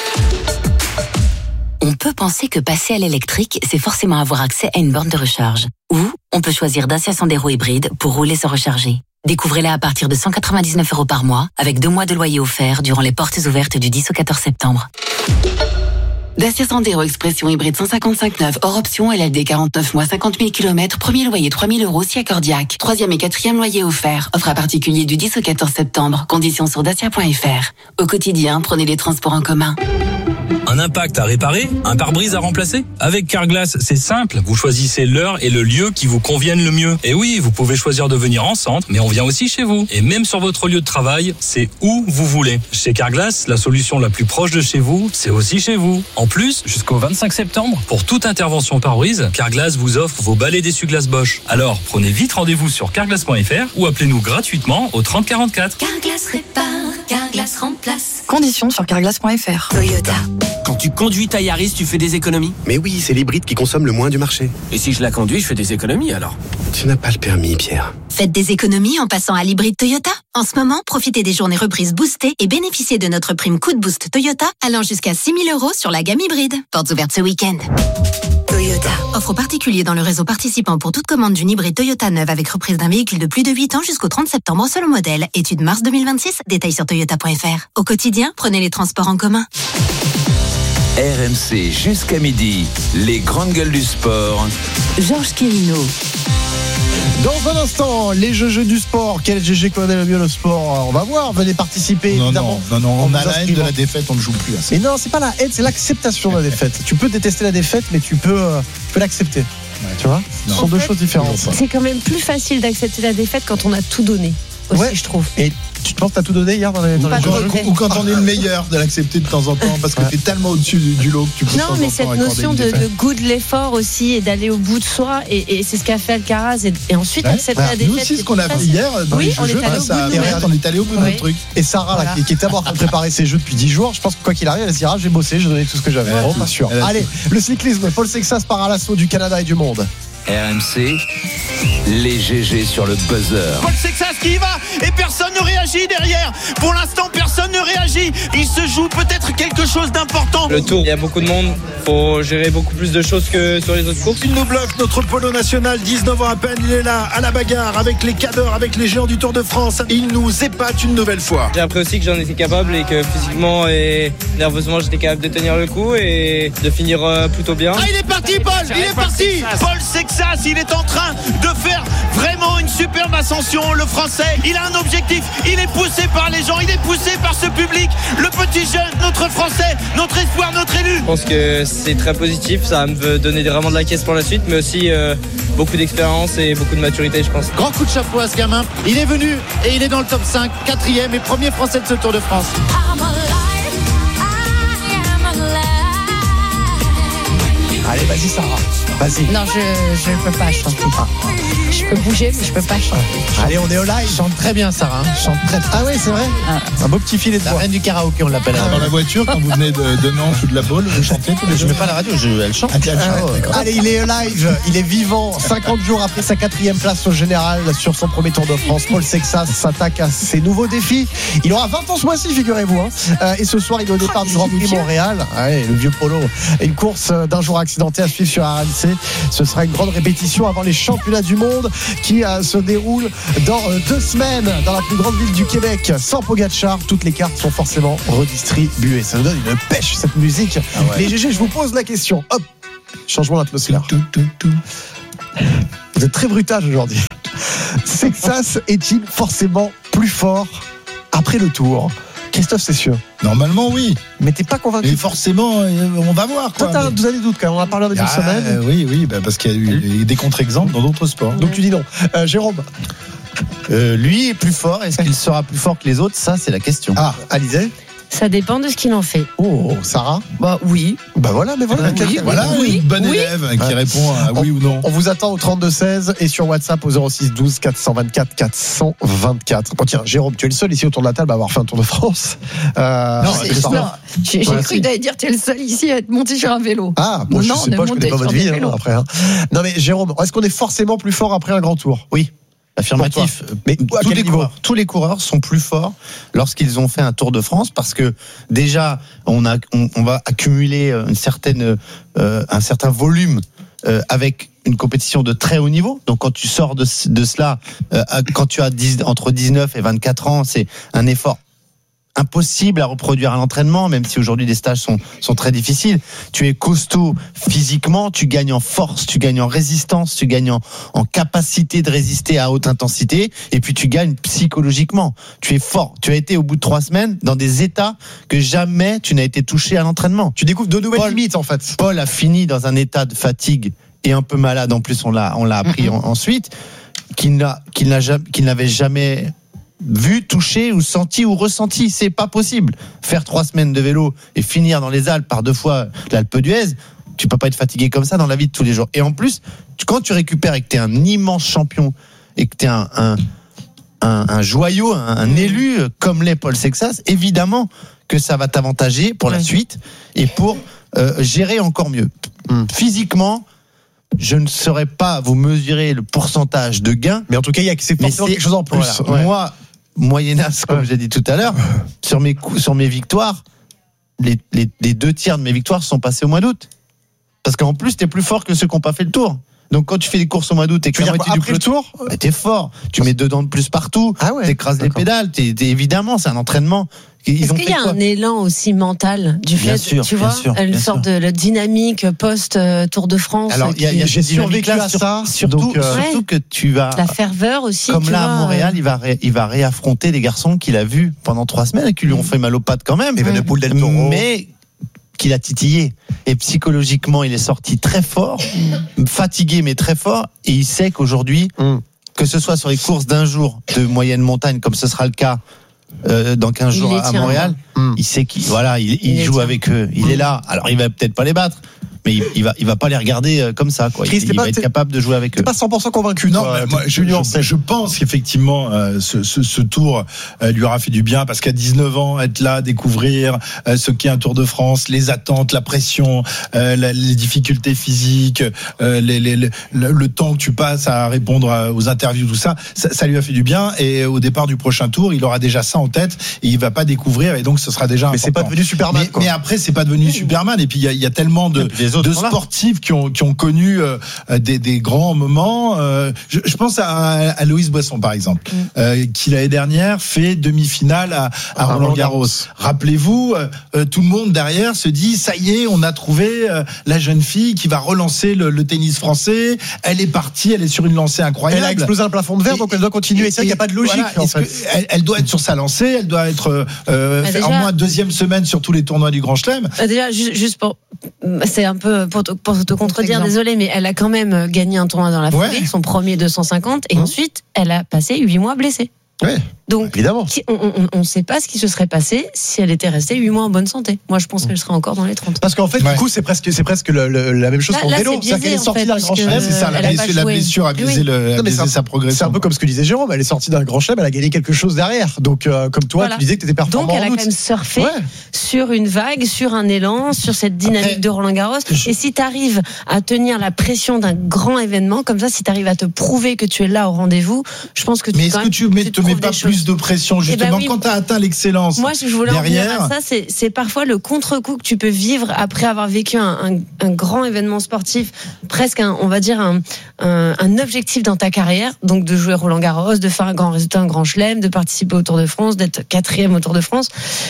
C: On peut penser que passer à l'électrique, c'est forcément avoir accès à une borne de recharge. Ou on peut choisir Dacia Sandero hybride pour rouler sans recharger. Découvrez-la à partir de 199 € par mois, avec 2 mois de loyer offert durant les portes ouvertes du 10 au 14 septembre.
B: Dacia Sandero Expression hybride 155/9 hors option, LLD 49 mois 50 000 km, premier loyer 3 000 € si accordiaque. 3e et 4e loyer offert. Offre à particulier du 10 au 14 septembre. Conditions sur dacia.fr. Au quotidien, prenez les transports en commun.
V: Un impact à réparer, un pare-brise à remplacer. Avec Carglass, c'est simple. Vous choisissez l'heure et le lieu qui vous conviennent le mieux. Et oui, vous pouvez choisir de venir en centre, mais on vient aussi chez vous. Et même sur votre lieu de travail, c'est où vous voulez. Chez Carglass, la solution la plus proche de chez vous, c'est aussi chez vous. En plus, jusqu'au 25 septembre, pour toute intervention pare-brise, Carglass vous offre vos balais d'essuie-glace Bosch. Alors, prenez vite rendez-vous sur carglass.fr ou appelez-nous gratuitement au 30 44.
S: Carglass répare, Carglass remplace.
W: Conditions sur carglass.fr.
S: Toyota.
X: Quand tu conduis ta Yaris, tu fais des économies?
G: Mais oui, c'est l'hybride qui consomme le moins du marché.
X: Et si je la conduis, je fais des économies alors?
G: Tu n'as pas le permis, Pierre.
S: Faites des économies en passant à l'hybride Toyota. En ce moment, profitez des journées reprises boostées et bénéficiez de notre prime coup de boost Toyota allant jusqu'à 6 000 € sur la gamme hybride. Portes ouvertes ce week-end. Toyota. Offre aux particuliers dans le réseau participant pour toute commande d'une hybride Toyota neuve avec reprise d'un véhicule de plus de 8 ans jusqu'au 30 septembre selon modèle. Étude mars 2026. Détails sur toyota.fr. Au quotidien, prenez les transports en commun.
L: RMC jusqu'à midi, les grandes gueules du sport.
C: Georges Quirino.
M: Dans un instant, les jeux du sport. Quel GG connaît le mieux le sport? On va voir, venez participer.
P: Non,
M: évidemment.
P: non, on a la haine de la défaite, on ne joue plus à ça.
M: Et non, c'est pas la haine, c'est l'acceptation de la défaite. Tu peux détester la défaite, mais tu peux l'accepter. Ouais. Tu vois? Ce sont deux choses différentes.
Q: C'est quand même plus facile d'accepter la défaite quand on a tout donné. Aussi, je trouve.
M: Et tu penses que t'as tout donné hier dans les
P: ou quand on est le meilleur, de l'accepter de temps en temps parce que t'es tellement au-dessus du lot que tu peux.
Q: Non, mais cette notion de goût de l'effort aussi et d'aller au bout de soi, et c'est ce qu'a fait Alcaraz, et ensuite accepter la défaite.
P: Nous aussi, ce qu'on a fait hier dans les jeux, on est allé au bout de notre truc.
M: Et Sarah, là, qui était à bord pour préparer ses jeux depuis 10 jours, je pense que quoi qu'il arrive, elle se dira j'ai bossé, j'ai donné tout ce que j'avais. Oh, pas sûr. Allez, le cyclisme, Paul Sexas part à l'assaut du Canada et du monde.
L: RMC, les GG sur le buzzer.
Y: Paul Sexas qui y va et personne ne réagit derrière. Pour l'instant, personne ne réagit. Il se joue peut-être quelque chose d'important.
Z: Le Tour, il y a beaucoup de monde. Faut gérer beaucoup plus de choses que sur les autres courses.
Y: Il nous bloque notre polo national, 19 ans à peine. Il est là, à la bagarre, avec les cadors, avec les géants du Tour de France. Il nous épate une nouvelle fois.
Z: J'ai appris aussi que j'en étais capable et que physiquement et nerveusement, j'étais capable de tenir le coup et de finir plutôt bien.
Y: Ah, il est parti, Paul. Il est parti. Paul Sexas, il est en train de faire vraiment une superbe
A: ascension. Le Français, il a un objectif. Il est poussé par les gens, il est poussé par ce public. Le petit jeune, notre Français, notre espoir, notre élu.
Z: Je pense que c'est très positif. Ça va me donner vraiment de la caisse pour la suite, mais aussi beaucoup d'expérience et beaucoup de maturité, je pense.
O: Grand coup de chapeau à ce gamin. Il est venu et il est dans le top 5, 4e et premier Français de ce Tour de France.
M: Allez, vas-y Sarah, vas-y.
N: Non, je peux pas chanter. Je peux bouger, mais je peux pas chanter.
M: Allez, on est au live.
O: Chante très bien Sarah.
M: Chante très. Ah ouais, c'est vrai. Un beau petit filet de
O: La
M: voix.
O: reine du karaoké, on l'appelle.
P: Dans la voiture, quand vous venez de Nantes ou de la Baule, vous chantez tous les
O: Je
P: jours.
O: mets pas la radio, elle chante.
M: Allez, il est live, il est vivant. 50 jours après sa 4e place au général sur son premier Tour de France, Paul Sexas s'attaque à ses nouveaux défis. Il aura 20 ans ce mois-ci, figurez-vous. Et ce soir, il est au départ du Grand Prix Montréal. Ouais, le vieux Polo. Une course d'un jour accidenté à suivre sur RMC. Ce sera une grande répétition avant les championnats du monde qui se déroulent dans 2 semaines dans la plus grande ville du Québec. Sans Pogacar, toutes les cartes sont forcément redistribuées. Ça nous donne une pêche, cette musique. Les GG, je vous pose la question. Hop, changement d'atmosphère. Vous êtes très brutal aujourd'hui. Sexas est-il forcément plus fort après le Tour? Christophe Cessieux.
P: Normalement, oui.
M: Mais t'es pas convaincu?
P: Et forcément, on va voir.
M: Toi, t'as des années de doute quand même. On en a parlé en début de semaine.
P: Oui, parce qu'il y a eu des contre-exemples dans d'autres sports.
M: Donc tu dis non. Jérôme.
O: Lui est plus fort. Est-ce qu'il sera plus fort que les autres? Ça, c'est la question.
M: Ah, Alizé?
Q: Ça dépend de ce qu'il en fait.
M: Oh, Sarah?
Q: Bah oui.
M: Bah voilà, mais voilà.
P: Une bonne élève qui répond à oui ou non.
M: On vous attend au 32-16 et sur WhatsApp au 06 12 424 424. Bon tiens, Jérôme, tu es le seul ici autour de la table à avoir fait un Tour de France.
N: J'ai cru d'aller dire tu es le seul ici à être monté sur un vélo.
M: Ah, bon, je sais pas, je connais pas votre vie après. Non mais Jérôme, est-ce qu'on est forcément plus fort après un grand tour?
O: Oui. Affirmatif. Mais tous les coureurs sont plus forts lorsqu'ils ont fait un Tour de France parce que déjà on va accumuler un certain volume avec une compétition de très haut niveau. Donc quand tu sors de cela, quand tu as entre 19 et 24 ans, c'est un effort impossible à reproduire à l'entraînement, même si aujourd'hui les stages sont très difficiles. Tu es costaud physiquement, tu gagnes en force, tu gagnes en résistance, tu gagnes en capacité de résister à haute intensité, et puis tu gagnes psychologiquement. Tu es fort. Tu as été au bout de 3 semaines dans des états que jamais tu n'as été touché à l'entraînement.
M: Tu découvres de nouvelles limites en fait.
O: Paul a fini dans un état de fatigue et un peu malade en plus, on l'a appris ensuite, qu'il n'avait jamais vu, touché ou senti ou ressenti. C'est pas possible. Faire 3 semaines de vélo et finir dans les Alpes par 2 fois l'Alpe d'Huez, tu peux pas être fatigué comme ça dans la vie de tous les jours. Et en plus, quand tu récupères et que t'es un immense champion et que t'es un joyau, un élu comme l'est Paul Sexas, évidemment que ça va t'avantager pour la suite et pour gérer encore mieux. Physiquement, je ne saurais pas vous mesurer le pourcentage de gains.
M: Mais en tout cas, c'est forcément quelque chose en plus.
O: Voilà. Ouais. Moi, moyennas, comme j'ai dit tout à l'heure, sur mes victoires, les 2 tiers de mes victoires sont passées au mois d'août. Parce qu'en plus, t'es plus fort que ceux qui n'ont pas fait le Tour. Donc quand tu fais des courses au mois d'août et que la moitié du peloton, t'es fort. Tu mets 2 dents de plus partout. T'écrases les pédales. Évidemment, c'est un entraînement.
Q: Est-ce qu'il y a un élan aussi mental du fait, tu vois, une sorte de dynamique post-Tour de France?
O: Alors, j'ai survécu à ça, surtout que tu vas...
Q: La ferveur aussi,
O: comme là, à Montréal, il va réaffronter des garçons qu'il a vus pendant 3 semaines et qui lui ont fait mal aux pattes quand même. Mais qu'il a titillé. Et psychologiquement, il est sorti très fort, fatigué mais très fort, et il sait qu'aujourd'hui, que ce soit sur les courses d'un jour de moyenne montagne, comme ce sera le cas dans 15 jours à Montréal, il sait qu'il il joue avec eux, il est là. Alors il va peut-être pas les battre, mais il va pas les regarder comme ça, quoi. Il va être capable de jouer avec eux.
M: T'es pas 100% convaincu?
P: Non, mais moi, je pense qu'effectivement ce tour lui aura fait du bien, parce qu'à 19 ans, être là, découvrir ce qu'est un Tour de France, les attentes, la pression, les difficultés physiques, le temps que tu passes à répondre aux interviews, tout ça, ça lui a fait du bien. Et au départ du prochain tour, il aura déjà ça ça en tête et il va pas découvrir et donc ce sera déjà
M: mais
P: important.
M: c'est pas devenu Superman,
P: mais après c'est pas devenu Superman et puis il y a tellement de sportifs qui ont connu des grands moments. Je pense à Loïs Boisson par exemple, qui l'année dernière fait demi-finale à Roland-Garros. Rappelez-vous, tout le monde derrière se dit ça y est, on a trouvé la jeune fille qui va relancer le tennis français. Elle est partie, elle est sur une lancée incroyable.
M: Elle a explosé un plafond de verre, donc elle doit continuer. C'est vrai qu'il n'y a pas de logique.
P: Voilà, en fait. Elle doit être sur sa lancée, elle doit être au moins deuxième semaine sur tous les tournois du Grand Chelem.
Q: Déjà, juste pour, c'est un peu pour te contredire, désolé, mais elle a quand même gagné un tournoi dans la foulée, son premier 250, et ensuite elle a passé 8 mois blessée.
M: Ouais.
Q: Donc,
M: évidemment.
Q: On ne sait pas ce qui se serait passé si elle était restée 8 mois en bonne santé. Moi, je pense qu'elle serait encore dans les 30.
M: Parce qu'en fait, du coup, c'est presque la même chose qu'en vélo.
Q: C'est
M: qu'elle est sortie d'un grand chelem.
P: C'est ça, la blessure a biaisé sa progression.
M: C'est un peu comme ce que disait Jérôme. Elle est sortie d'un grand chelem, elle a gagné quelque chose derrière. Donc, comme toi, tu disais que tu étais performant.
Q: Donc, elle a quand même surfé sur une vague, sur un élan, sur cette dynamique de Roland-Garros. Et si tu arrives à tenir la pression d'un grand événement, comme ça, si tu arrives à te prouver que tu es là au rendez-vous, je pense que
P: mais est-ce que tu te mets pas plus de pression justement quand tu as atteint l'excellence?
Q: Moi, je voulais
P: derrière.
Q: En venir à ça, c'est parfois le contre-coup que tu peux vivre après avoir vécu un grand événement sportif, presque on va dire un objectif dans ta carrière, donc de jouer Roland-Garros, de faire un grand résultat, un grand chelem, de participer au Tour de France, d'être 4e au Tour de France.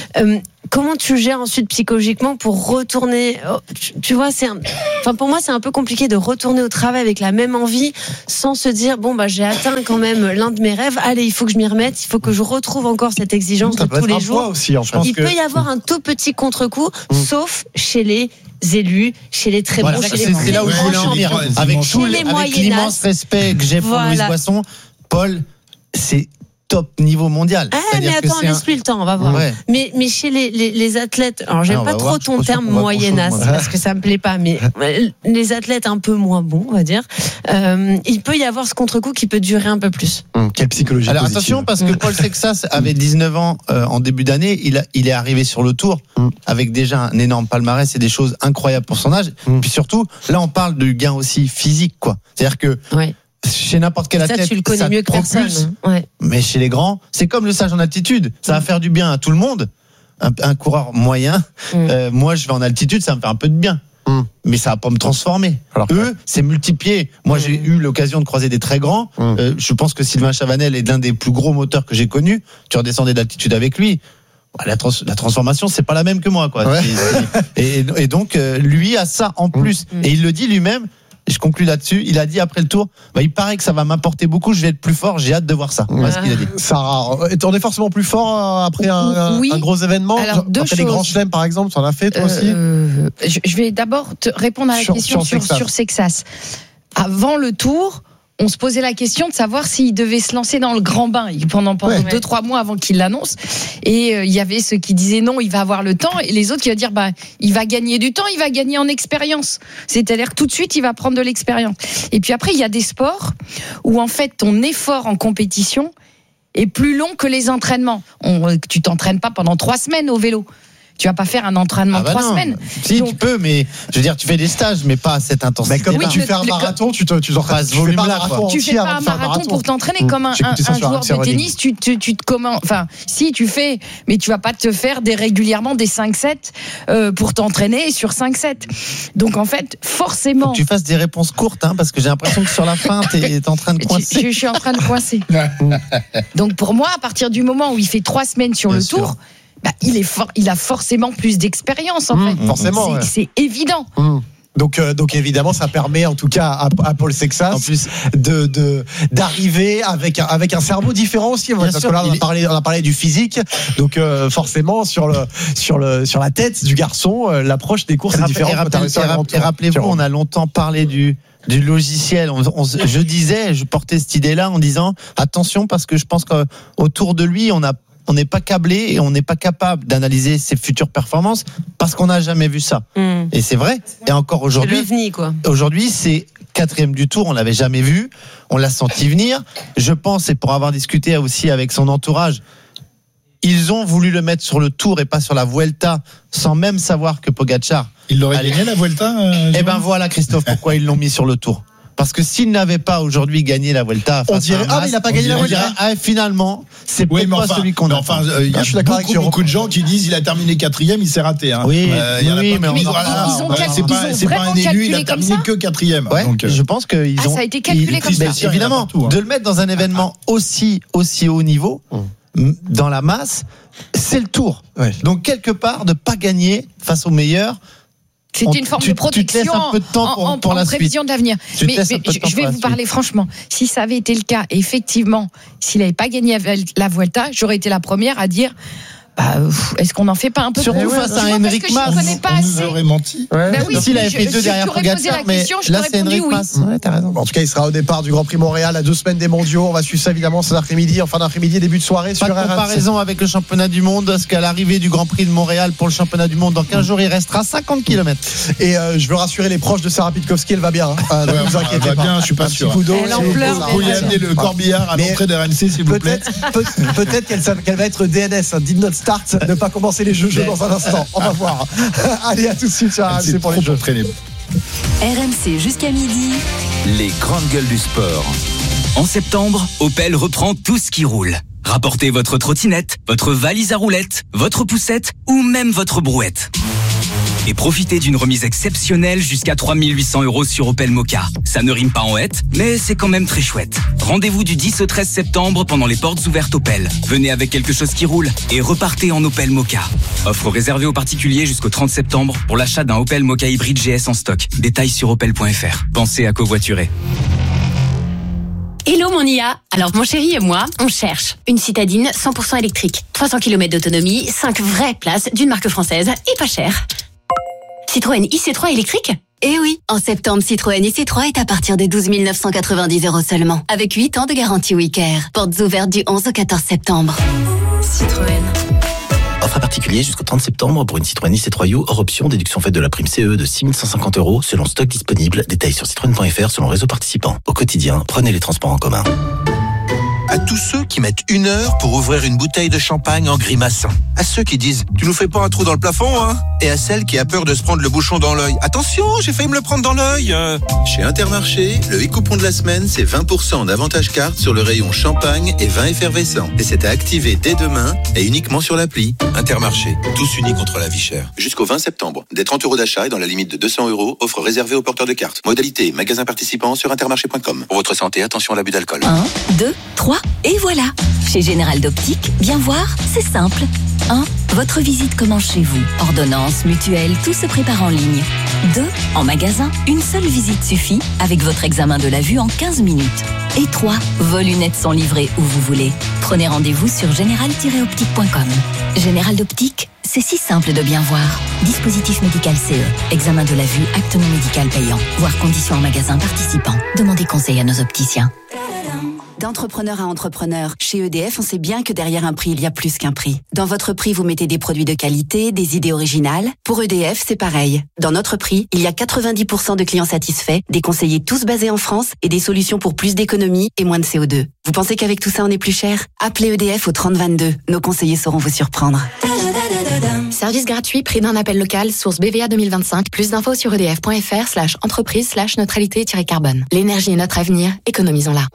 Q: Comment tu gères ensuite psychologiquement pour retourner? Tu vois, pour moi, c'est un peu compliqué de retourner au travail avec la même envie, sans se dire j'ai atteint quand même l'un de mes rêves. Allez, il faut que je m'y remette, il faut que je retrouve encore cette exigence de tous les jours.
M: Aussi, en fait.
Q: Il peut y avoir un tout petit contre-coup, sauf chez les élus, chez les très bons, chez les
O: c'est là où je voulais en venir. Avec l'immense respect que j'ai pour Louis Boisson, Paul, c'est top niveau mondial.
Q: Mais attends, laisse-lui le temps, on va voir. Ouais. Mais chez les athlètes, alors j'aime pas trop ton terme moyennasse, parce que ça me plaît pas, mais les athlètes un peu moins bons, on va dire, il peut y avoir ce contre-coup qui peut durer un peu plus.
M: Quelle psychologie.
O: Alors
M: positive.
O: attention, parce que Paul Sexas avait 19 ans en début d'année, il est arrivé sur le tour avec déjà un énorme palmarès et des choses incroyables pour son âge. Puis surtout, là on parle du gain aussi physique, quoi. C'est-à-dire que chez n'importe quel athlète,
Q: tu le connais mieux que personne.
O: Mais chez les grands, c'est comme le stage en altitude. Ça va faire du bien à tout le monde. Un coureur moyen, moi je vais en altitude, ça me fait un peu de bien. Mais ça va pas me transformer. Alors, eux, c'est multiplié. Moi, j'ai eu l'occasion de croiser des très grands. Je pense que Sylvain Chavanel est l'un des plus gros moteurs que j'ai connus. Tu redescendais d'altitude avec lui. La transformation, c'est pas la même que moi, quoi. Et donc, lui a ça en plus. Et il le dit lui-même. Et je conclue là-dessus. Il a dit après le tour, il paraît que ça va m'apporter beaucoup. Je vais être plus fort. J'ai hâte de voir ça. Voilà ce qu'il a dit.
M: Sarah, on est forcément plus fort après un gros événement.
N: Alors,
M: après les grands chelems, par exemple, tu en as fait toi aussi.
N: Je vais d'abord te répondre à la question sur Sexas. Avant le tour, on se posait la question de savoir s'il devait se lancer dans le grand bain pendant 2-3 mois avant qu'il l'annonce. Et il y avait ceux qui disaient non, il va avoir le temps, et les autres qui vont dire il va gagner du temps, il va gagner en expérience. C'est-à-dire que tout de suite, il va prendre de l'expérience. Et puis après, il y a des sports où en fait ton effort en compétition est plus long que les entraînements. Tu t'entraînes pas pendant 3 semaines au vélo. Tu vas pas faire un entraînement de 3 semaines.
O: Si, tu peux, mais je veux dire, tu fais des stages, mais pas à cette intensité.
M: Mais comme tu fais un marathon, tu
O: passes ce volume-là.
N: Tu fais pas un marathon pour t'entraîner comme un joueur de tennis. Tu te commences. Enfin, si tu fais, mais tu vas pas te faire régulièrement des 5-7 pour t'entraîner sur 5-7. Donc en fait, forcément.
O: Faut que tu fasses des réponses courtes, parce que j'ai l'impression que sur la fin, t'es en train de coincer.
N: Je suis en train de coincer. Donc pour moi, à partir du moment où il fait 3 semaines sur le tour. Il a forcément plus d'expérience en fait.
M: Forcément,
N: c'est évident.
M: Donc évidemment, ça permet en tout cas à Paul Sexas en plus d'arriver avec un cerveau différent aussi. Parce que là, on a parlé du physique, donc forcément sur la tête du garçon, l'approche des courses est différente.
O: Et rappelez-vous, on a longtemps parlé du logiciel. Je portais cette idée-là en disant attention, parce que je pense qu'autour de lui, on n'est pas câblé et on n'est pas capable d'analyser ses futures performances parce qu'on n'a jamais vu ça. Et c'est vrai. Et encore aujourd'hui, aujourd'hui, c'est 4e du tour, on l'avait jamais vu, on l'a senti venir. Je pense, et pour avoir discuté aussi avec son entourage, ils ont voulu le mettre sur le Tour et pas sur la Vuelta, sans même savoir que Pogačar.
P: Il l'aurait gagné la Vuelta.
O: Eh ben voilà, Christophe, pourquoi ils l'ont mis sur le Tour. Parce que s'il n'avait pas aujourd'hui gagné la Vuelta,
M: on dirait mais il n'a pas gagné la Vuelta.
O: Finalement, c'est peut-être pas celui qu'on a.
P: Enfin, il y a beaucoup de gens qui disent il a terminé 4e, il s'est raté. Hein.
O: Oui, mais
P: c'est pas un élu, il a terminé que 4e.
O: Ouais, donc, je pense qu'ils ont.
N: Ça a été calculé comme ça.
O: Évidemment, de le mettre dans un événement aussi haut niveau, dans la masse, c'est le Tour. Ouais. Donc quelque part, de pas gagner face aux meilleurs.
N: C'était une forme de protection
O: tu te laisses un peu de temps pour la
N: prévision de l'avenir. Mais je vais vous parler franchement. Si ça avait été le cas, effectivement, s'il n'avait pas gagné la Vuelta, j'aurais été la première à dire. Est-ce qu'on n'en fait pas un peu
O: surtout face à Henrik Mas,
N: on nous
P: aurait menti.
O: S'il avait fait 2 derrière Pogacar, mais là c'est Henrik Mas.
M: Ouais, t'as raison. En tout cas, il sera au départ du Grand Prix Montréal à 2 semaines des Mondiaux. On va suivre ça évidemment cet après-midi, en fin d'après-midi, début de soirée sur RMC.
O: Pas de comparaison avec le championnat du monde, parce qu'à l'arrivée du Grand Prix de Montréal pour le championnat du monde, dans 15 jours, il restera 50 km.
M: Et je veux rassurer les proches de Sarah Pitkowski, elle va bien. Ne vous inquiétez pas.
P: Bien, je suis pas sûr.
M: Vous
P: pouvez amener le corbillard à l'entrée de RMC, s'il vous plaît.
M: Peut-être qu'elle va être DNS, did not start, ne pas commencer les jeux dans un instant. On va voir. Allez, à tout de suite sur RMC pour les jeux.
C: RMC jusqu'à midi.
U: Les grandes gueules du sport.
E: En septembre, Opel reprend tout ce qui roule. Rapportez votre trottinette, votre valise à roulettes, votre poussette ou même votre brouette. Et profitez d'une remise exceptionnelle jusqu'à 3 800 € sur Opel Mokka. Ça ne rime pas en hête, mais c'est quand même très chouette. Rendez-vous du 10 au 13 septembre pendant les portes ouvertes Opel. Venez avec quelque chose qui roule et repartez en Opel Mokka. Offre réservée aux particuliers jusqu'au 30 septembre pour l'achat d'un Opel Mokka hybride GS en stock. Détails sur opel.fr. Pensez à covoiturer.
F: Hello mon IA. Alors mon chéri et moi, on cherche une citadine 100% électrique, 300 km d'autonomie, 5 vraies places d'une marque française et pas cher. Citroën IC3 électrique ?
S: Eh oui, en septembre, Citroën IC3 est à partir de 12 990 € seulement, avec 8 ans de garantie WeCare. Portes ouvertes du 11 au 14 septembre.
F: Citroën.
D: Offre à particulier jusqu'au 30 septembre pour une Citroën IC3 U hors option, déduction faite de la prime CE de 6 150 € selon stock disponible. Détails sur citroën.fr selon réseau participant. Au quotidien, prenez les transports en commun.
T: À tous ceux qui mettent 1 heure pour ouvrir une bouteille de champagne en grimaçant. À ceux qui disent « Tu nous fais pas un trou dans le plafond, hein ?» Et à celle qui a peur de se prendre le bouchon dans l'œil. « Attention, j'ai failli me le prendre dans l'œil !» Chez Intermarché, le e-coupon de la semaine, c'est 20% d'avantage carte sur le rayon champagne et vin effervescent. Et c'est à activer dès demain et uniquement sur l'appli. Intermarché, tous unis contre la vie chère. Jusqu'au 20 septembre. Des 30 € d'achat et dans la limite de 200 €, offre réservée aux porteurs de cartes. Modalité, magasin participant sur intermarché.com. Pour votre santé, attention à l'abus d'alcool.
C: 1, 2, 3, et voilà. Chez Général d'Optique, bien voir, c'est simple. 1. Votre visite commence chez vous. Ordonnance, mutuelle, tout se prépare en ligne. 2. En magasin, une seule visite suffit avec votre examen de la vue en 15 minutes. Et 3. Vos lunettes sont livrées où vous voulez. Prenez rendez-vous sur général-optique.com. Général d'Optique, c'est si simple de bien voir. Dispositif médical CE. Examen de la vue, acte non médical payant. Voir conditions en magasin participant. Demandez conseil à nos opticiens.
B: D'entrepreneur à entrepreneur, chez EDF, on sait bien que derrière un prix, il y a plus qu'un prix. Dans votre prix, vous mettez des produits de qualité, des idées originales. Pour EDF, c'est pareil. Dans notre prix, il y a 90% de clients satisfaits, des conseillers tous basés en France et des solutions pour plus d'économie et moins de CO2. Vous pensez qu'avec tout ça, on est plus cher ? Appelez EDF au 3022. Nos conseillers sauront vous surprendre. Service gratuit, prix d'un appel local, source BVA 2025. Plus d'infos sur edf.fr/entreprise/neutralité-carbone. L'énergie est notre avenir, économisons-la.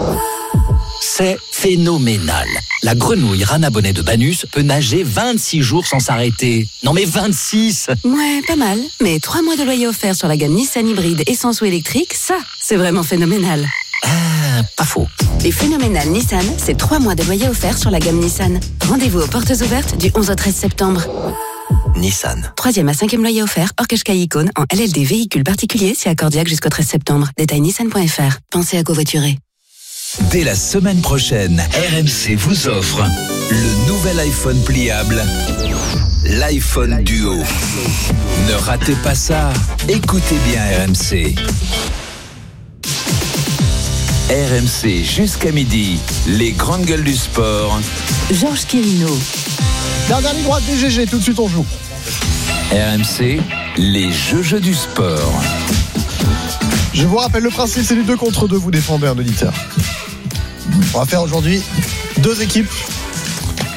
D: C'est phénoménal. La grenouille Rana Bonnet de Banus peut nager 26 jours sans s'arrêter. Non mais 26 !
B: Ouais, pas mal. Mais 3 mois de loyer offert sur la gamme Nissan hybride essence ou électrique, ça, c'est vraiment phénoménal.
D: Pas faux.
B: Les phénoménales Nissan, c'est 3 mois de loyer offert sur la gamme Nissan. Rendez-vous aux portes ouvertes du 11 au 13 septembre.
D: Nissan.
B: 3e à 5e loyer offert, hors Qashqai Icône, en LLD véhicule particulier, c'est accordiaque jusqu'au 13 septembre. Détail nissan.fr. Pensez à covoiturer.
U: Dès la semaine prochaine, RMC vous offre le nouvel iPhone pliable, l'iPhone Duo. Ne ratez pas ça, écoutez bien RMC. RMC jusqu'à midi, les grandes gueules du sport.
B: Georges Quirino.
M: Dernière ligne droite des GG, tout de suite on joue.
U: RMC, les jeux du sport.
M: Je vous rappelle le principe, c'est du 2 contre 2, vous défendez un auditeur. On va faire aujourd'hui 2 équipes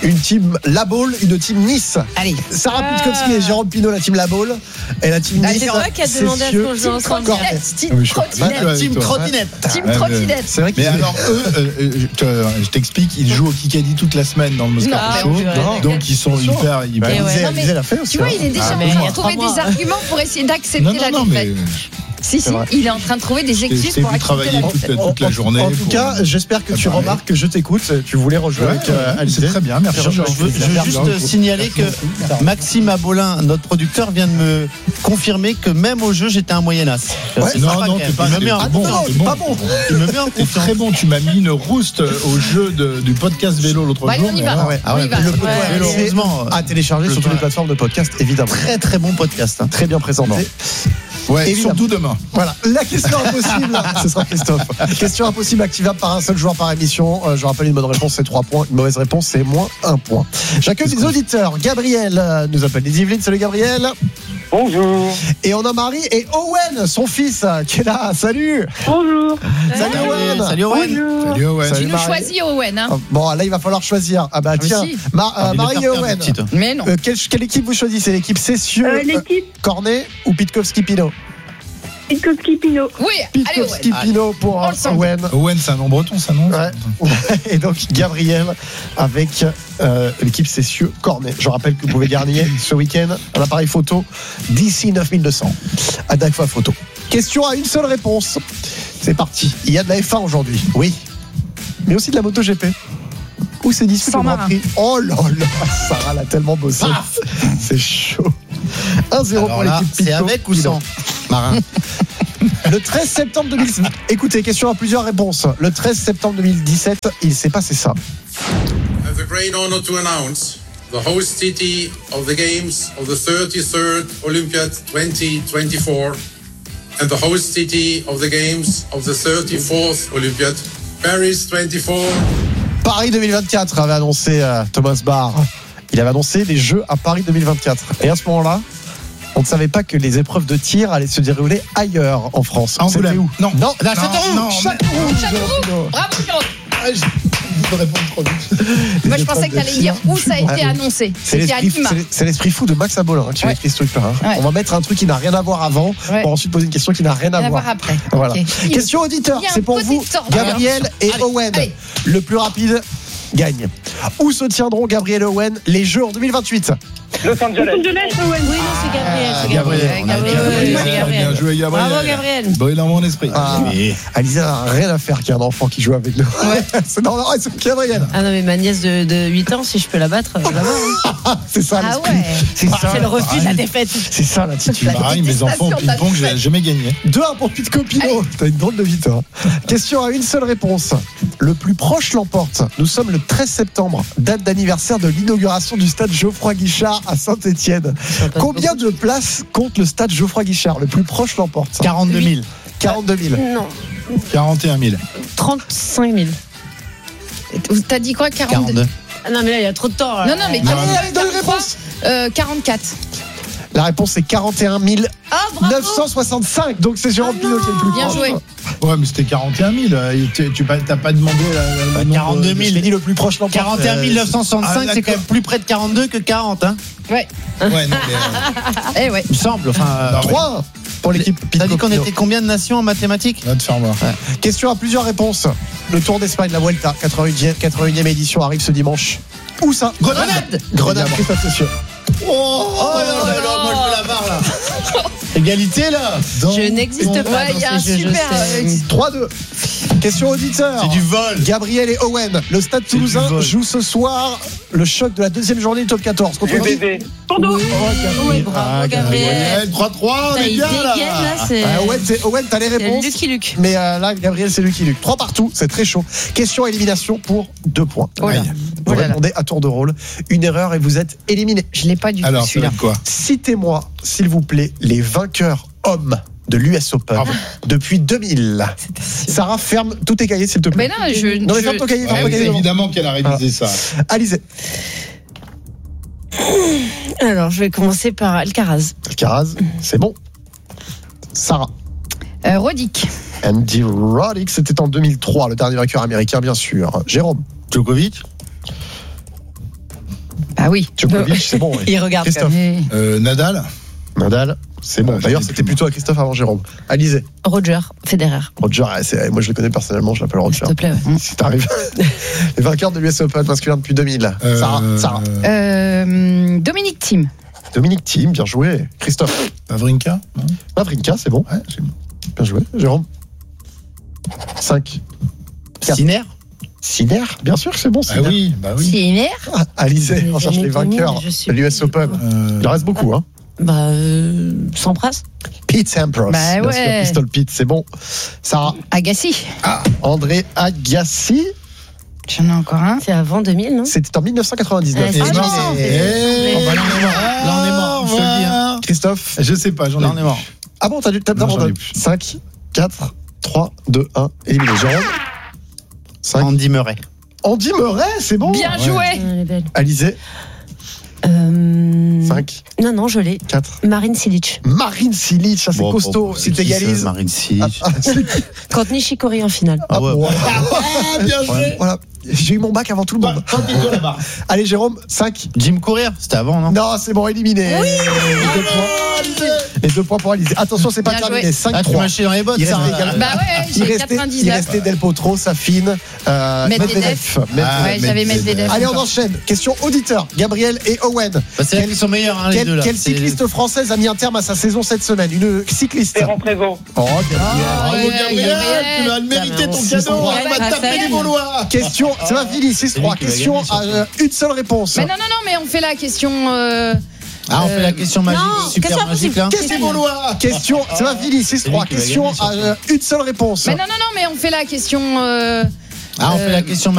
M: Une team La Baule, une team Nice.
N: Allez.
M: Sarah Pitkowski et Jérôme Pinot, la team La Baule. Et la team Nice.
Q: C'est toi qui as demandé à ce qu'on joue ensemble.
N: Team trottinette. Team trottinette.
M: C'est vrai
P: mais alors eux, je t'explique, ils jouent au Kikadi toute la semaine dans le Moscato Show, donc ils sont hyper.
M: Alizé l'a fait aussi.
N: Tu vois, il est déjà en train de trouver des arguments pour essayer d'accepter la défaite. Si, il est en train de trouver des excuses pour accepter la défaite.
P: toute la journée.
M: En tout cas, j'espère que tu remarques que je t'écoute. Tu voulais rejouer avec Alizé.
P: C'est très bien, merci.
O: Je veux juste signaler que Maxime Abolin, notre producteur, vient de me confirmer que même au jeu, j'étais un moyennas.
P: Non, t'es pas bon.
O: Il me met en
P: T'es très bon. Tu m'as mis une rouste au jeu du podcast vélo l'autre jour.
N: On y va.
O: Heureusement,
M: à télécharger sur toutes les plateformes de podcast, évidemment.
O: Très très bon podcast.
M: Très bien présenté.
P: Ouais, surtout demain.
M: Voilà, la question impossible, ce sera Christophe. Question impossible activable par un seul joueur par émission. Je rappelle, une bonne réponse c'est 3 points, une mauvaise réponse c'est moins 1 point. J'accueille les auditeurs. Gabriel nous appelle des Yvelines. Salut Gabriel.
H: Bonjour.
M: Et on a Marie et Owen, son fils, qui est là. Salut.
H: Bonjour.
M: Salut Owen.
O: Salut Owen.
P: Salut Owen.
N: Tu nous choisis Owen. Hein.
M: Bon, là il va falloir choisir. Ah bah tiens, Marie et Owen.
N: Mais non.
M: Quelle équipe vous choisissez? L'équipe Cessieux, Cornet ou Pitkowski-Pinot?
H: Pitkowski-Pinot.
N: Oui,
M: Pitkowski-Pinot pour Owen.
P: Owen, c'est un nom breton, ça, non?
M: Ouais. Et donc, Gabriel avec l'équipe Cessieux Cornet. Je rappelle que vous pouvez gagner ce week-end un appareil photo d'ici 9200 à Dagfa Photo. Question à une seule réponse. C'est parti. Il y a de la F1 aujourd'hui. Oui. Mais aussi de la MotoGP. Où c'est disputé le Grand Prix. Oh là là, Sarah l'a tellement bossé. C'est chaud. 1-0 pour l'équipe Pinot.
O: C'est avec ou sans Marin?
M: Le 13 septembre 2017. Écoutez, question à plusieurs réponses. Le 13 septembre 2017, il s'est passé ça.
I: I have the great honor to announce the host city of the Games of the 33rd Olympiad 2024 and the host city of the Games of the 34th Olympiad, Paris 24.
M: Paris 2024 avait annoncé Thomas Barr. Il avait annoncé les Jeux à Paris 2024. Et à ce moment-là, on ne savait pas que les épreuves de tir allaient se dérouler ailleurs en France.
P: C'était où? Non,
M: la Châteauroux.
N: Châteauroux. Bravo, Pierrot.
P: Je réponds trop vite.
N: Moi, je pensais que tu allais dire où ça a été annoncé.
M: C'est l'esprit fou de Max Abolin qui a écrit ce truc-là. On va mettre un truc qui n'a rien à voir avant pour ensuite poser une question qui n'a rien à voir
N: après.
M: Voilà. Question auditeur, c'est pour vous, Gabriel et Owen. Le plus rapide gagne. Où se tiendront Gabriel et Owen les Jeux en 2028?
H: Los Angeles.
Q: Oui, non, c'est Gabriel.
P: Bien joué, Gabriel.
Q: Bravo, Gabriel.
P: Bon, il a mon esprit.
M: Alisa n'a rien à faire qu'il y ait un enfant qui joue avec nous. C'est normal, c'est Gabriel.
Q: Ah non, mais ma nièce de 8 ans, si je peux la battre, là-bas.
M: C'est ça,
Q: c'est le refus de la défaite.
M: C'est ça l'attitude.
P: Pareil, mes enfants au ping-pong, j'ai jamais gagné.
M: 2-1 pour Pitkowski-Pinot. T'as une drôle de victoire. Question à une seule réponse. Le plus proche l'emporte. Nous sommes le 13 septembre, date d'anniversaire de l'inauguration du stade Geoffroy-Guichard à Saint-Étienne. Combien de places compte le stade Geoffroy-Guichard? Le plus proche l'emporte.
O: 42 000.
M: 42 000.
Q: Non.
P: 41 000.
Q: 35 000.
N: T'as dit quoi? 42.
Q: Ah non, mais là, il y a trop de temps.
N: Non, mais
M: donne une réponse.
N: 44.
M: La réponse est 41 965. Donc c'est Jérôme Pinot qui est le plus
N: bien
M: proche.
N: Joué.
P: Ouais, mais c'était 41 000. Tu n'as pas demandé la
O: 42 000.
M: J'ai dit le plus proche l'emporte.
O: 41 965, c'est quand même plus près de 42 que 40. Hein.
N: Ouais.
P: Ouais, non,
N: mais
O: il me semble. Enfin,
M: 3 pour l'équipe Pinot.
O: T'as dit qu'on était combien de nations en mathématiques?
P: Va te faire voir.
M: Question à plusieurs réponses. Le Tour d'Espagne, la Vuelta, 81e édition arrive ce dimanche. Où ça?
O: Grenade.
M: Christophe Cessieux.
O: Oh là là, moi je veux la barre là. Égalité là.
Q: Je n'existe pas.
N: Il y a un super
M: 3-2. Question auditeur.
O: C'est du vol.
M: Gabriel et Owen. Le Stade Toulousain joue ce soir le choc de la deuxième journée du top 14. Contre
H: Bordeaux.
Q: Oui, bravo, Gabriel.
P: 3-3, mais bien
M: là. Owen, t'as les réponses.
Q: Lucky Luke.
M: Mais là, Gabriel, c'est Lucky Luke. 3 partout, c'est très chaud. Question élimination pour 2 points. Vous répondez à tour de rôle. Une erreur et vous êtes éliminé.
N: Je l'ai pas du tout.
P: Alors,
N: celui-là.
P: Quoi?
M: Citez-moi, s'il vous plaît, les vainqueurs hommes de l'US Open depuis 2000. Sarah, ferme tous tes cahiers, s'il te plaît.
N: Mais non,
M: ferme ton cahier.
P: Évidemment qu'elle a révisé ça.
M: Alizé.
Q: Alors, je vais commencer par Alcaraz.
M: Alcaraz, c'est bon. Sarah.
N: Roddick.
M: Andy Roddick, c'était en 2003, le dernier vainqueur américain, bien sûr. Jérôme.
O: Djokovic.
N: Ah oui.
M: Djokovic, c'est bon. Oui.
Q: Il regarde.
M: Christophe.
P: Nadal.
M: Nadal, c'est bon. D'ailleurs, c'était plutôt à Christophe avant Jérôme. Alizé.
Q: Roger Federer.
M: Roger, moi je le connais personnellement, je l'appelle Roger.
Q: S'il te plaît. Ouais.
M: Si t'arrives. Les vainqueurs de l'US Open masculin depuis 2000. Sarah.
N: Dominique Thiem.
M: Dominique Thiem, bien joué. Christophe.
P: Wawrinka.
M: Wawrinka, c'est bon.
P: Ouais, c'est bon.
M: Bien joué. Jérôme. 5. Sinner, bien sûr que c'est bon.
P: Ah oui, bah oui.
N: Sinner.
M: Alizé, on cherche les vainqueurs de l'US Open. Il en reste beaucoup, hein.
Q: Sampras.
M: Pete Sampras.
N: Bah
M: bien sûr, Pistol Pete, c'est bon. Sarah.
N: Agassi.
M: André Agassi.
N: J'en ai encore un.
Q: C'est avant 2000, non?
M: C'était en 1999.
Q: Là,
P: on est mort. Je te le dis, hein.
M: Christophe.
P: Je sais pas, j'en ai mort.
M: Ah bon, t'as dû taper d'abord. 5, 4, 3, 2, 1. Éliminé. Jérôme. 5.
O: Andy Murray.
M: Andy Murray, c'est bon.
N: Bien joué.
Q: Elle est belle.
M: Alizé. 5.
Q: Non, je l'ai.
M: 4.
Q: Marine Cilic.
M: Marine Cilic, ça c'est costaud. Si t'égalises.
O: Marine Cilic.
Q: Quand Nishikori en finale.
M: Ah ouais.
P: Bien joué.
M: Voilà. J'ai eu mon bac avant tout le monde. Allez, Jérôme, 5.
O: Jim Courier, c'était avant, non?
M: Non, c'est bon, éliminé.
N: Oui.
M: Les 2 points pour Alizé. Attention, c'est pas terminé. 5-3.
O: Tu marchais dans les bottes, ça.
N: Bah ouais, j'ai 99.
M: Il restait Del Potro, Safine, Medvedev.
N: Ouais, j'avais Medvedev.
M: Allez, on enchaîne. Question auditeur. Gabriel et Owen.
O: C'est là qu'ils sont meilleurs, hein, les deux là.
M: Quelle cycliste française a mis un terme à sa saison cette semaine? Une cycliste.
H: Ferrand Prévôt.
M: Oh, Gabriel.
P: Tu vas mériter ton cadeau. On va taper les Gaulois.
M: Question, c'est ma Vili, 6-3. Question à une seule réponse.
N: Mais non, mais on fait la question.
O: On fait la question magique, super magique là.
M: Qu'est-ce que Gaulois? Question, c'est ma Vili, 6-3. Question à une seule réponse.
N: Mais non, mais on fait la question.
O: On fait la question magique.